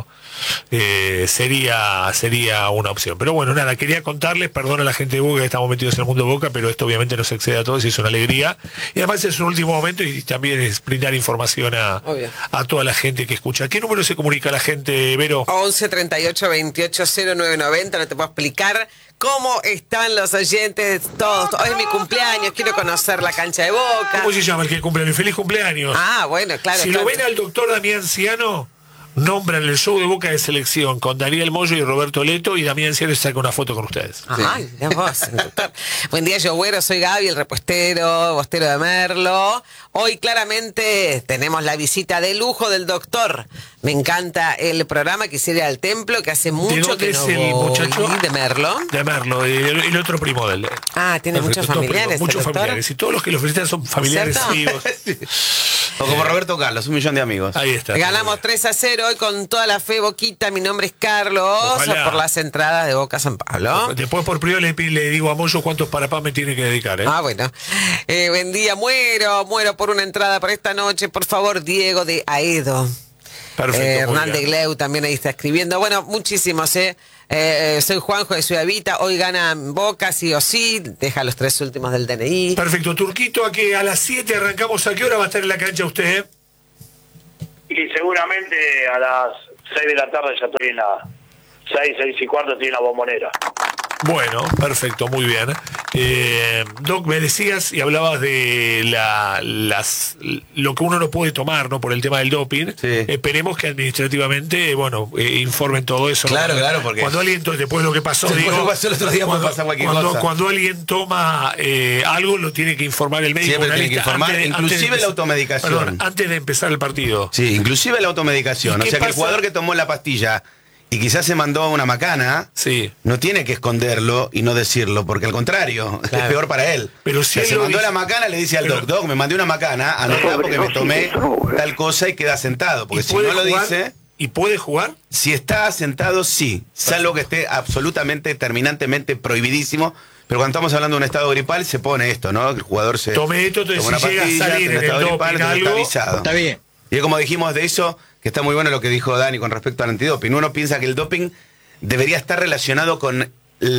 eh, sería sería una opción. Pero bueno, nada, quería contarles, perdón a la gente de Boca que estamos metidos en el mundo de Boca, pero esto obviamente nos excede a todos y es una alegría. Y además es un último momento y también es brindar información a, Obvio. a toda la gente que escucha. ¿Qué número se comunica la gente, Vero? once treinta y ocho veintiocho cero nueve noventa, no te puedo explicar cómo están los oyentes todos. Hoy es mi cumpleaños, quiero conocer la cancha de Boca. ¿Cómo se llama el que cumple? ¡Feliz cumpleaños! Ah, bueno, claro. Si claro. lo ven al doctor Damián Ciano, nombran el show de Boca de selección con Daniel Moyo y Roberto Leto, y Damián Ciano saca una foto con ustedes. Ay, mirá vos, doctor. Buen día, yo güero, soy Gaby, el repostero, bostero de Merlo. Hoy claramente tenemos la visita de lujo del doctor. Me encanta el programa, quisiera ir al templo, que hace mucho dónde que es no el voy. muchacho? De Merlo. De Merlo, el, el otro primo del. Ah, tiene muchos dos familiares, primos, muchos el doctor. familiares. Y todos los que lo felicitan son familiares ¿Cierto? vivos. O como Roberto Carlos, un millón de amigos. Ahí está. Ganamos tres a cero hoy con toda la fe, Boquita. Mi nombre es Carlos, Ojalá. por las entradas de Boca San Pablo. Después por privado le, le digo a Moyo cuántos parapás me tiene que dedicar, ¿eh? Ah, bueno. Eh, buen día, muero, muero por una entrada para esta noche. Por favor, Diego de Aedo. Perfecto. Eh, muy Hernán de bien. Gleu también ahí está escribiendo. Bueno, muchísimos, ¿eh? Eh, soy Juanjo de Ciudad Evita. Hoy gana Boca, sí o sí. Deja los tres últimos del D N I. Perfecto. Turquito, a que a las siete arrancamos. ¿A qué hora va a estar en la cancha usted? Y seguramente a las seis de la tarde ya estoy en la... seis, seis y cuarto estoy en la Bombonera. Bueno, perfecto, muy bien. Eh, Doc, me decías y hablabas de la, las, lo que uno no puede tomar, ¿no? Por el tema del doping. Sí. Esperemos que administrativamente, bueno, eh, informen todo eso. Claro, ¿no? claro, porque- Cuando alguien, to- después de lo que pasó, Después digo, de lo que pasó el otro día puede cuando, pasar cualquier cuando, cosa. cuando alguien toma eh, algo, lo tiene que informar el médico. Siempre una tiene que lista informar, antes de- inclusive antes de la empezar- automedicación. Perdón, antes de empezar el partido. Sí, inclusive la automedicación. ¿Y O qué sea que el pasa? jugador que tomó la pastilla y quizás se mandó una macana, Sí. no tiene que esconderlo y no decirlo, porque al contrario, es peor para él. Pero O si sea, él se lo mandó dice- la macana, le dice al Pero- doc, doc, me mandé una macana, anotá porque me tomé tal cosa y queda sentado. Porque ¿Y si puede no lo jugar? dice, ¿Y puede jugar? si está sentado, sí. Salvo que esté absolutamente, terminantemente prohibidísimo. Pero cuando estamos hablando de un estado gripal, se pone esto, ¿no? El jugador se Tome esto, entonces toma si una llega a pastilla, salir tiene en estado el gripal, doping entonces está algo, avisado. Está bien. Y como dijimos de eso, que está muy bueno lo que dijo Dani con respecto al antidoping. Uno piensa que el doping debería estar relacionado con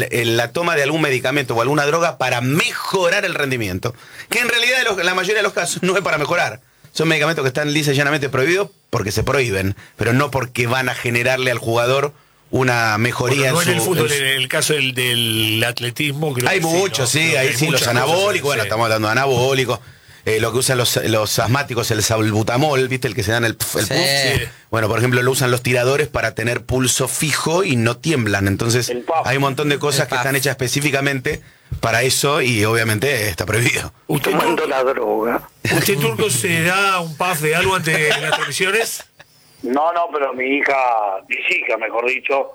la toma de algún medicamento o alguna droga para mejorar el rendimiento. Que en realidad en la mayoría de los casos no es para mejorar. Son medicamentos que están lisa y llanamente prohibidos porque se prohíben, pero no porque van a generarle al jugador una mejoría bueno, no en, en su, el fútbol, en, su, en el caso del, del atletismo. Creo hay que muchos, sí, ¿no? sí Creo ahí que sí, los anabólicos, bueno, sí. estamos hablando de anabólicos. Eh, lo que usan los, los asmáticos, el salbutamol, ¿viste? El que se dan el, el puff. Sí. Bueno, por ejemplo, lo usan los tiradores para tener pulso fijo y no tiemblan. Entonces, hay un montón de cosas que están hechas específicamente para eso y obviamente está prohibido. ¿Usted, Tomando la droga. ¿Usted, Turco, se da un puff de algo antes de las transmisiones? No, no, pero mi hija, mis hijas, mejor dicho,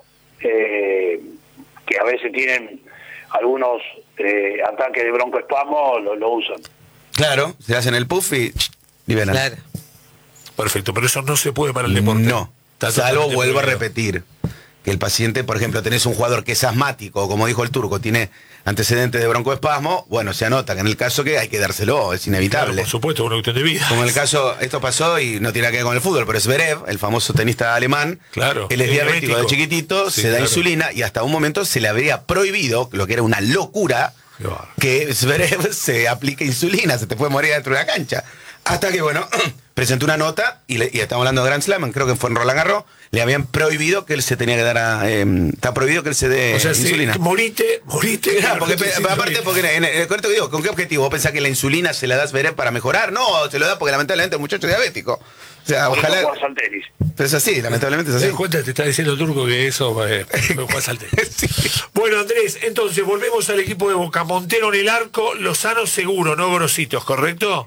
eh, que a veces tienen algunos eh, ataques de broncoespasmo, lo, lo usan. Claro, se hacen el puff y liberan. Claro. Perfecto, pero eso no se puede para el deporte. No, Está salvo, totalmente vuelvo a prohibido. repetir, que el paciente, por ejemplo, tenés un jugador que es asmático, como dijo el Turco, tiene antecedentes de broncoespasmo, bueno, se anota que en el caso que hay que dárselo, es Claro, inevitable. por supuesto, una cuestión de vida. Como en el caso, esto pasó y no tiene nada que ver con el fútbol, pero Zverev, el famoso tenista alemán, Claro, él es es diabético de diabético. chiquitito, Sí, se da claro. insulina y hasta un momento se le habría prohibido, lo que era una locura, Qué bárbaro. que Zverev se aplique insulina, se te puede morir dentro de la cancha. Hasta que, bueno, presentó una nota, y, le, y estamos hablando de Grand Slam, creo que fue en Roland Garros, le habían prohibido que él se tenía que dar a... Eh, está prohibido que él se dé O sea, sí, insulina. morite, morite. Claro, porque, Sí, sí, aparte, sí. porque en, en, en, con esto que digo, ¿con qué objetivo? ¿Vos pensás que la insulina se la das Zverev para mejorar? No, se lo da porque lamentablemente el muchacho es diabético. O sea, Por eso ojalá... juegas al tenis. Pero es así, lamentablemente es ¿Te así. das cuenta? Te está diciendo Turco que eso eh, no juegas al tenis. Sí. Bueno, Andrés, entonces volvemos al equipo de Boca. Montero en el arco, Lozano seguro, no Grositos, ¿correcto?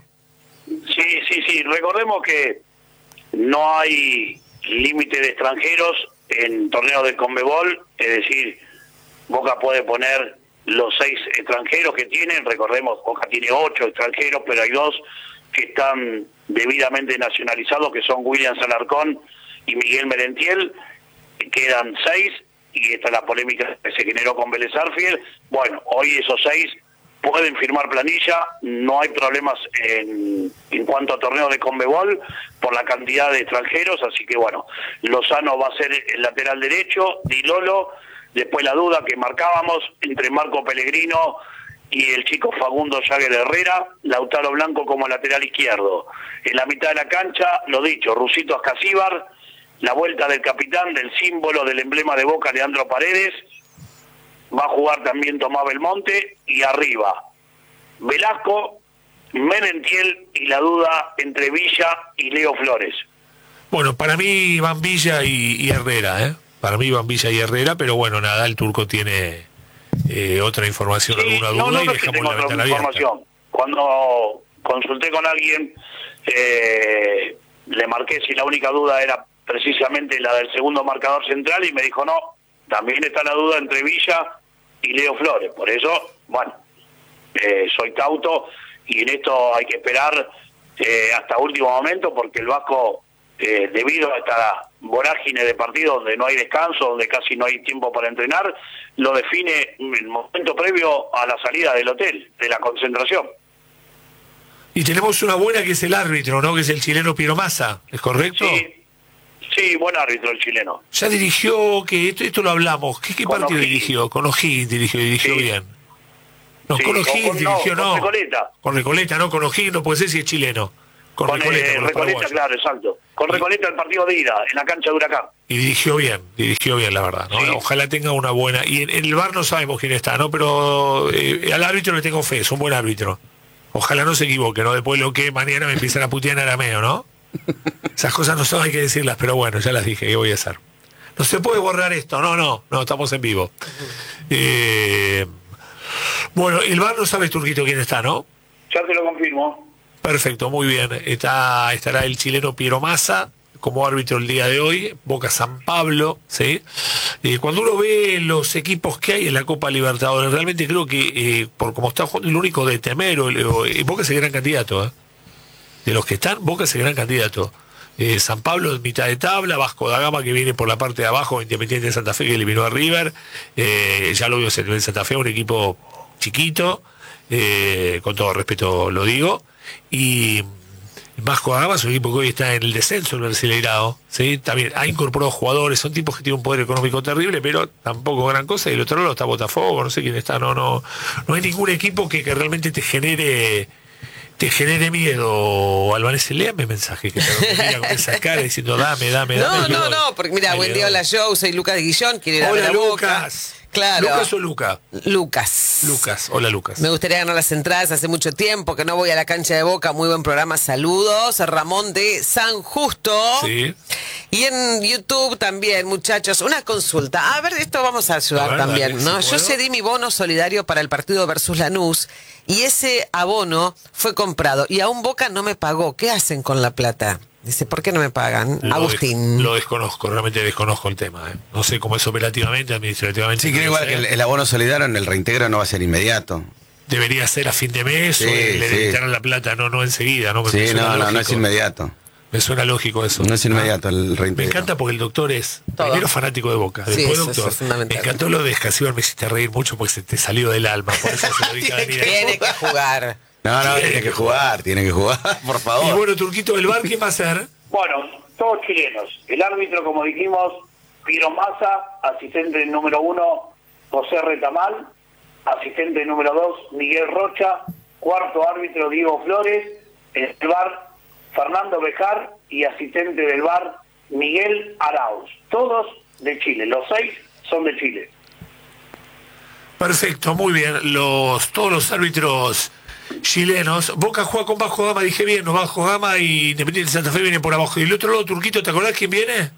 Sí, sí, sí. Recordemos que no hay límite de extranjeros en torneos de Conmebol, es decir, Boca puede poner los seis extranjeros que tienen. Recordemos, Boca tiene ocho extranjeros, pero hay dos que están debidamente nacionalizados, que son William Alarcón y Miguel Merentiel. Quedan seis, y esta es la polémica que se generó con Vélez Sarsfield. Bueno, hoy esos seis pueden firmar planilla, no hay problemas en, en cuanto a torneos de Conmebol por la cantidad de extranjeros, así que bueno, Lozano va a ser el lateral derecho, Di Lolo, después la duda que marcábamos entre Marco Pellegrino y el chico Facundo Jagger Herrera, Lautaro Blanco como lateral izquierdo. En la mitad de la cancha, lo dicho, Rusito Ascasíbar, la vuelta del capitán, del símbolo, del emblema de Boca, Leandro Paredes. Va a jugar también Tomás Belmonte, y arriba Velasco, Merentiel y la duda entre Villa y Leo Flores. Bueno, para mí Van Villa y, y Herrera, ¿eh? Para mí Van Villa y Herrera, pero bueno, nada, el Turco tiene eh, otra información, Sí, alguna no, duda no, y no es que dejamos tengo la otra ventana abierta. información. Cuando consulté con alguien, eh, le marqué si la única duda era precisamente la del segundo marcador central, y me dijo no, también está la duda entre Villa y Leo Flores. Por eso, bueno, eh, soy cauto, y en esto hay que esperar eh, hasta último momento, porque el Vasco, eh, debido a esta vorágine de partidos donde no hay descanso, donde casi no hay tiempo para entrenar, lo define en el momento previo a la salida del hotel, de la concentración. Y tenemos una buena que es el árbitro, ¿no? Que es el chileno Piero Massa, ¿es correcto? Sí, sí, buen árbitro el chileno. Ya dirigió, que esto, esto lo hablamos, ¿qué, qué Con partido O'Higgins. dirigió? Con O'Higgins dirigió, dirigió Sí. bien. No, Sí, con o O'Higgins con- no, dirigió, con no. Recoleta. Con Recoleta, no, con O'Higgins no puede ser si es chileno. Con, Con Recoleta, eh, con los Recoleta, paraguayos. claro, exacto. Con Recoleta el partido de ida, en la cancha de Huracán. Y dirigió bien, dirigió bien, la verdad, ¿no? Sí. Ojalá tenga una buena. Y en, en el V A R no sabemos quién está, ¿no? Pero eh, al árbitro le tengo fe, es un buen árbitro. Ojalá no se equivoque, ¿no? Después lo que mañana me empiezan a putear en arameo, ¿no? Esas cosas no son, hay que decirlas, pero bueno, ya las dije, ¿qué voy a hacer? No se puede borrar esto, no, no, no, estamos en vivo. Eh, bueno, el V A R no sabe, Turquito, quién está, ¿no? Ya te lo confirmo. Perfecto, muy bien. Está, estará el chileno Piero Massa como árbitro el día de hoy, Boca San Pablo, ¿sí? Eh, cuando uno ve los equipos que hay en la Copa Libertadores, realmente creo que, eh, por como está jugando, el único de temer, o, o, eh, Boca es el gran candidato, ¿eh? De los que están, Boca es el gran candidato. Eh, San Pablo en mitad de tabla, Vasco da Gama que viene por la parte de abajo, Independiente de Santa Fe que eliminó a River, eh, ya lo vio en Santa Fe, un equipo chiquito, eh, con todo respeto lo digo, y Vasco da Gama es un equipo que hoy está en el descenso del Brasileirao, ¿sí? También ha incorporado jugadores, son tipos que tienen un poder económico terrible, pero tampoco gran cosa, y el otro lado está Botafogo, no sé quién está, no, no, no hay ningún equipo que, que realmente te genere te genere miedo. Albanese, léame mensaje que te mira con esa cara diciendo dame, dame, No, dame. no, no, porque mira, buen día, hola Joe, soy Lucas Guillón, quiero ir a ver Hola a Boca. Lucas. Claro. ¿Lucas o Luca? Lucas. Lucas, hola Lucas. Me gustaría ganar las entradas, hace mucho tiempo que no voy a la cancha de Boca, muy buen programa, saludos, Ramón de San Justo. Sí. Y en YouTube también, muchachos, una consulta. A ver, esto vamos a ayudar A ver, también, dale, ¿no? si Yo puedo. cedí mi bono solidario para el partido versus Lanús y ese abono fue comprado y aún Boca no me pagó. ¿Qué hacen con la plata? Dice, ¿por qué no me pagan? Lo Agustín. des- lo desconozco, realmente desconozco el tema. ¿eh? No sé cómo es operativamente, administrativamente. Sí, no creo lo igual sé. que el, el abono solidario en el reintegro no va a ser inmediato. Debería ser a fin de mes Sí, o le sí. dedicarán la plata, no, no enseguida. No, me Sí, suena no, no, no es lógico. inmediato. Me suena lógico eso. No es inmediato el Me reintegro. encanta porque el doctor es Todo. primero fanático de Boca, Sí, después eso- doctor. eso es fundamental. Me encantó lo de Escasíbar, me hiciste reír mucho porque se te salió del alma. Por eso se lo dije a Daniel. Tiene que jugar. No, no, Tiene tiene que que jugar, tiene que jugar, por Y favor. bueno, Turquito del Bar, ¿qué va a hacer? Bueno, todos chilenos. El árbitro, como dijimos, Piro Massa, asistente número uno, José Retamal, asistente número dos, Miguel Rocha, cuarto árbitro, Diego Flores, en el bar, Fernando Bejar, y asistente del bar, Miguel Arauz. Todos de Chile, los seis son de Chile. Perfecto, muy bien. Los, todos los árbitros chilenos. Boca juega con Bajo Gama, dije bien, no Bajo Gama y Independiente Santa Fe vienen por abajo. Y el otro lado, Turquito, ¿te acordás quién viene?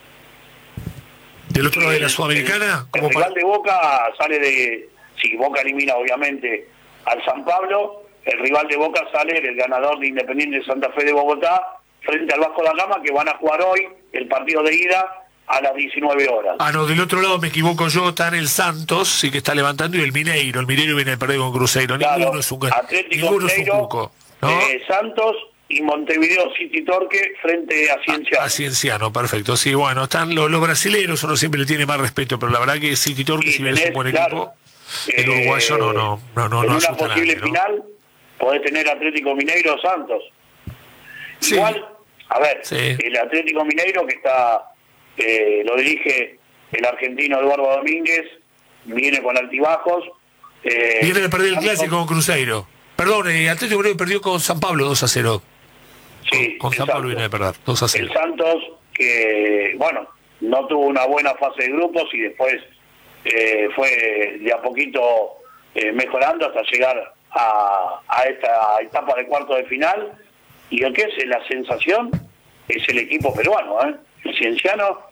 ¿Del otro lado de la Sudamericana? El Como rival para- de Boca sale de... Si Boca elimina, obviamente, al San Pablo, el rival de Boca sale el ganador de Independiente Santa Fe de Bogotá frente al Vasco da Gama, que van a jugar hoy el partido de ida a las diecinueve horas. Ah, no, del otro lado me equivoco yo, está en el Santos, sí que está levantando, y el Mineiro. El Mineiro viene a perder con Cruzeiro. Claro, Ninguno es un gran- Atlético ninguno es un Mineiro, cuco, ¿no? eh, Santos y Montevideo City Torque frente a Cienciano. A Cienciano, perfecto. Sí, bueno, están los, los brasileños, uno siempre le tiene más respeto, pero la verdad que City Torque, Y si bien es un tenés, buen claro, equipo, el uruguayo no, no, no, no, en no una asusta a posible nadie, ¿no? final podés tener Atlético Mineiro Santos. Sí. Igual, a ver, Sí. el Atlético Mineiro que está, eh, lo dirige el argentino Eduardo Domínguez, viene con altibajos. Eh, Viene de perder el Santos- clásico con Cruzeiro. Perdón, eh, Atlético Mineiro perdió con San Pablo dos a cero. Sí, Con, con San exacto. Pablo viene de perder dos a cero. El Santos, que, bueno, no tuvo una buena fase de grupos y después eh, fue de a poquito eh, mejorando hasta llegar a, a esta etapa de cuarto de final. Y el que es la sensación es el equipo peruano, ¿eh? El Cienciano,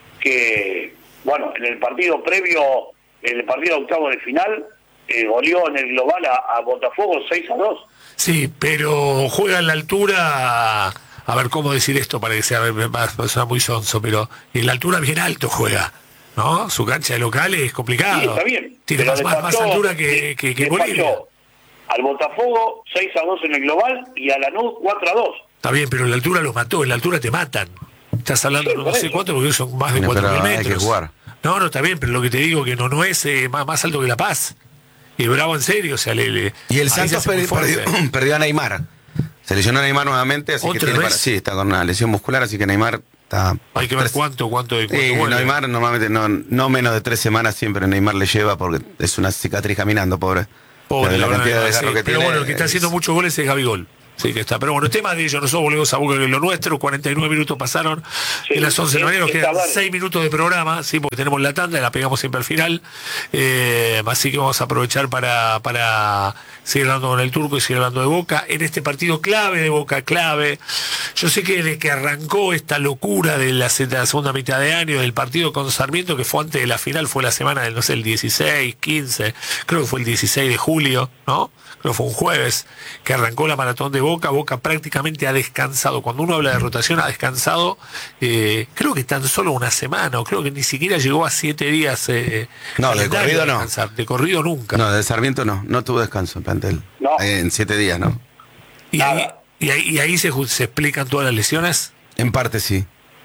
que, bueno, en el partido previo, en el partido octavo de final, eh, goleó en el global a, a Botafogo seis a dos. Sí, pero juega en la altura. A ver cómo decir esto para que sea más persona muy sonso, pero en la altura bien alto juega, ¿no? Su cancha de local es complicado. Sí, está bien. Tiene pero más, más, más despachó- altura que, que, que despachó Bolivia. al Botafogo seis a dos en el global y a Lanús cuatro a dos. Está bien, pero en la altura los mató, en la altura te matan. Estás hablando Sí, no, por sé eso. cuánto, porque son más de Bueno, cuatro mil pero hay que metros. jugar. No, no, está bien, pero lo que te digo que no, no es eh, más, más alto que La Paz. Y Bravo en serio, o sea, le, le- Y el ahí se Santos hace muy perdi- fuerte. perdió, perdió a Neymar. Se lesionó a Neymar nuevamente, así que ¿Otra tiene vez? para- sí, está con una lesión muscular, así que Neymar está... Hay que ver tres- cuánto, cuánto de cuánto Sí, vuelve. Neymar normalmente no, no menos de tres semanas siempre Neymar le lleva porque es una cicatriz caminando, pobre. Pobre, de la, la verdad, cantidad de sí. desgarro que Pero tiene. bueno, el que está es- haciendo muchos goles es Gabigol. Sí, que está. Pero bueno, el tema de ellos, nosotros volvemos a Boca, que lo nuestro, cuarenta y nueve minutos pasaron Sí, en las once de la mañana, nos es- quedan es seis minutos de programa, sí, porque tenemos la tanda y la pegamos siempre al final. Eh, así que vamos a aprovechar para, para seguir hablando con el Turco y seguir hablando de Boca. En este partido clave de Boca, clave. Yo sé que desde que arrancó esta locura de la, de la segunda mitad de año, del partido con Sarmiento, que fue antes de la final, fue la semana del, no sé, el dieciséis, quince, creo que fue el dieciséis de julio, ¿no? Creo que fue un jueves que arrancó la maratón de Boca. Boca prácticamente ha descansado. Cuando uno habla de rotación, ha descansado, eh, creo que tan solo una semana, o creo que ni siquiera llegó a siete días. Eh, No, de calendario corrido a no. descansar. De corrido nunca. No, de Sarmiento no, no tuvo descanso el plantel. No. Eh, en siete días, ¿no? y, ahí, nada. y, ahí, y ahí se, ju- se explican todas las lesiones. En parte sí.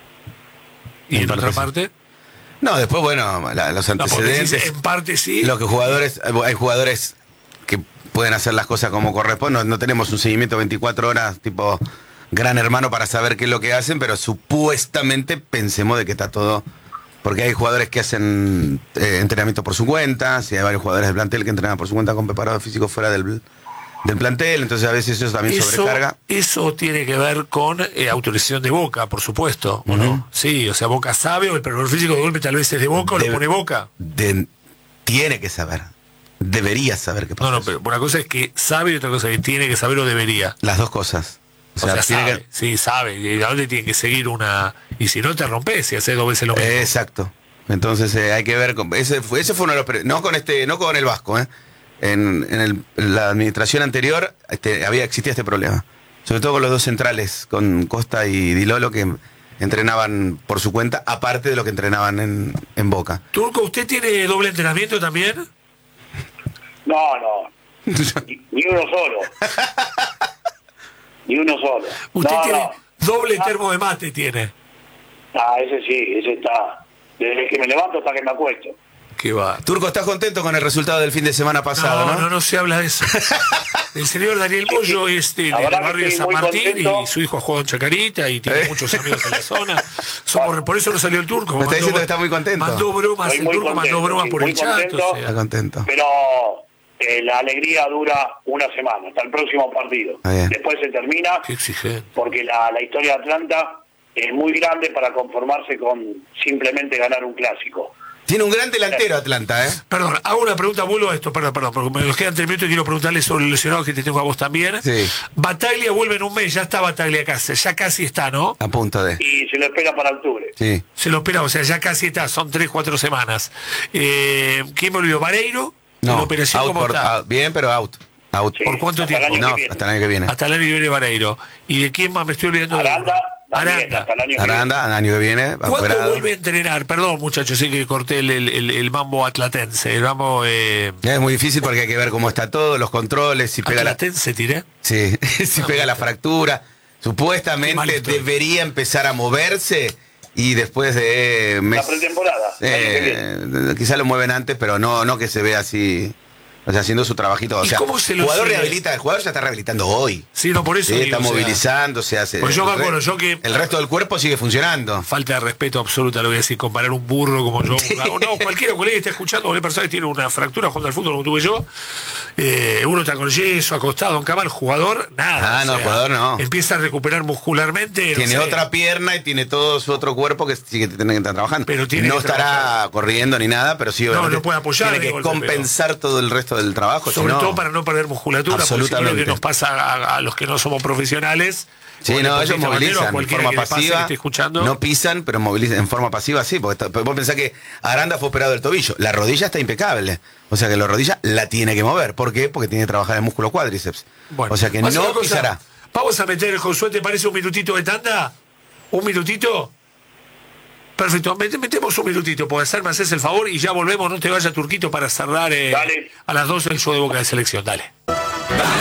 Y En en, parte otra sí. parte, No, después, bueno, la- los no, porque antecedentes. dices, en parte sí. Lo que jugadores, hay jugadores pueden hacer las cosas como corresponde. No, no tenemos un seguimiento veinticuatro horas tipo Gran Hermano para saber qué es lo que hacen, pero supuestamente pensemos de que está todo... Porque hay jugadores que hacen eh, entrenamiento por su cuenta, si hay varios jugadores del plantel que entrenan por su cuenta con preparado físico fuera del, del plantel, entonces a veces eso también eso, sobrecarga. Eso tiene que ver con eh, autorización de Boca, por supuesto, ¿o uh-huh. no? Sí, o sea, Boca sabe, o el preparador físico de golpe tal vez es de Boca o de, lo pone Boca. De, tiene que saber, debería saber qué pasa. No, no, pero una cosa es que sabe y otra cosa es que tiene que saber o debería. Las dos cosas. O sea, o sea tiene sabe, que... sí, sabe, y a dónde tiene que seguir una... Y si no te rompes, si haces dos veces lo mismo. Exacto. Entonces eh, hay que ver, con, ese, fue, ese fue uno de los... Pre, no con este, no con el Vasco, ¿eh? En, en, el, en la administración anterior este, había existía este problema. Sobre todo con los dos centrales, con Costa y Di Lolo, que entrenaban por su cuenta, aparte de lo que entrenaban en, en Boca. Turco, ¿usted tiene doble entrenamiento también? No, no. ni, ni uno solo. Ni uno solo. Usted no, tiene no. doble ah. termo de mate, tiene. Ah, ese sí, ese está. Desde que me levanto hasta que me acuesto. ¿Qué va? Turco, ¿estás contento con el resultado del fin de semana pasado, no? No, no, no se habla de eso. El señor Daniel Bollo es de, del barrio de San Martín contento. Y su hijo juega en Chacarita y tiene ¿Eh? muchos amigos en la zona. Somos, por eso no salió el Turco. Me está diciendo que está muy contento. Mandó bromas, el Turco mandó bromas por el chat. Contento, o sea. Está contento. Pero eh, la alegría dura una semana, hasta el próximo partido. Después se termina. Qué exigente. Porque la, la historia de Atlanta es muy grande para conformarse con simplemente ganar un clásico. Tiene un gran delantero Atlanta, ¿eh? Perdón, hago una pregunta, vuelvo a esto, perdón, perdón, porque me nos quedan tres minutos y quiero preguntarle sobre el lesionado que te tengo a vos también. Sí. Bataglia vuelve en un mes, ya está Bataglia acá, ya casi está, ¿no? A punto de. Y se lo espera para octubre. Sí. Se lo espera, o sea, ya casi está, son tres, cuatro semanas. Eh, ¿Quién me olvidó? ¿Vareiro? No, ¿La operación out cómo por, está? Out, bien, pero out. Out. Sí, ¿Por cuánto hasta tiempo? el No, hasta el año que viene. Hasta el año que viene Vareiro. ¿Y de quién más me estoy olvidando? Aranda, también, Aranda. hasta el año que Aranda, el año que viene. ¿Cuándo operado. vuelve a entrenar? Perdón, muchachos, sí que corté el, el, el, el mambo atlatense. El mambo. Eh... Es muy difícil porque hay que ver cómo está todo, los controles, si pega ¿Atlatense la. tiré? Sí, si no, pega la fractura. Supuestamente debería empezar a moverse y después de. Mes, la pretemporada. Eh, quizá lo mueven antes, pero no, no que se vea así. O sea, haciendo su trabajito. O sea, el jugador sigue? rehabilita, el jugador ya está rehabilitando hoy. Sí, no, por eso. Sí, digo, está o sea, movilizándose, hace. Pues yo me acuerdo, yo que. El resto del cuerpo sigue funcionando. Falta de respeto absoluta, lo voy a decir, comparar un burro como yo. Una, no, cualquiera colega que esté escuchando, cualquier persona que tiene una fractura jugando al fútbol como tuve yo. Eh, uno está con yeso, acostado en cama, el jugador, nada. Ah, no, o sea, el jugador no. Empieza a recuperar muscularmente. Tiene no sé. otra pierna y tiene todo su otro cuerpo que sí que tiene que estar trabajando. Pero tiene no que estará trabajar. corriendo ni nada, pero sí No, no puede apoyar. Tiene que golpe, compensar pero... todo el resto del trabajo. Sobre si no, todo para no perder musculatura, porque si no lo que nos pasa a, a los que no somos profesionales. Sí, no, ellos movilizan en forma pasiva, escuchando. no pisan, pero movilizan en forma pasiva, sí, porque está, vos pensás que Aranda fue operado del tobillo, la rodilla está impecable, o sea que la rodilla la tiene que mover, ¿por qué? Porque tiene que trabajar el músculo cuádriceps, bueno, o sea que no pisará. Vamos a meter el Josué, ¿te parece un minutito de tanda? ¿Un minutito? Perfecto, metemos un minutito, puede ser, me haces el favor y ya volvemos, no te vayas Turquito para cerrar eh, a las dos el show de Boca de Selección, dale. Dale.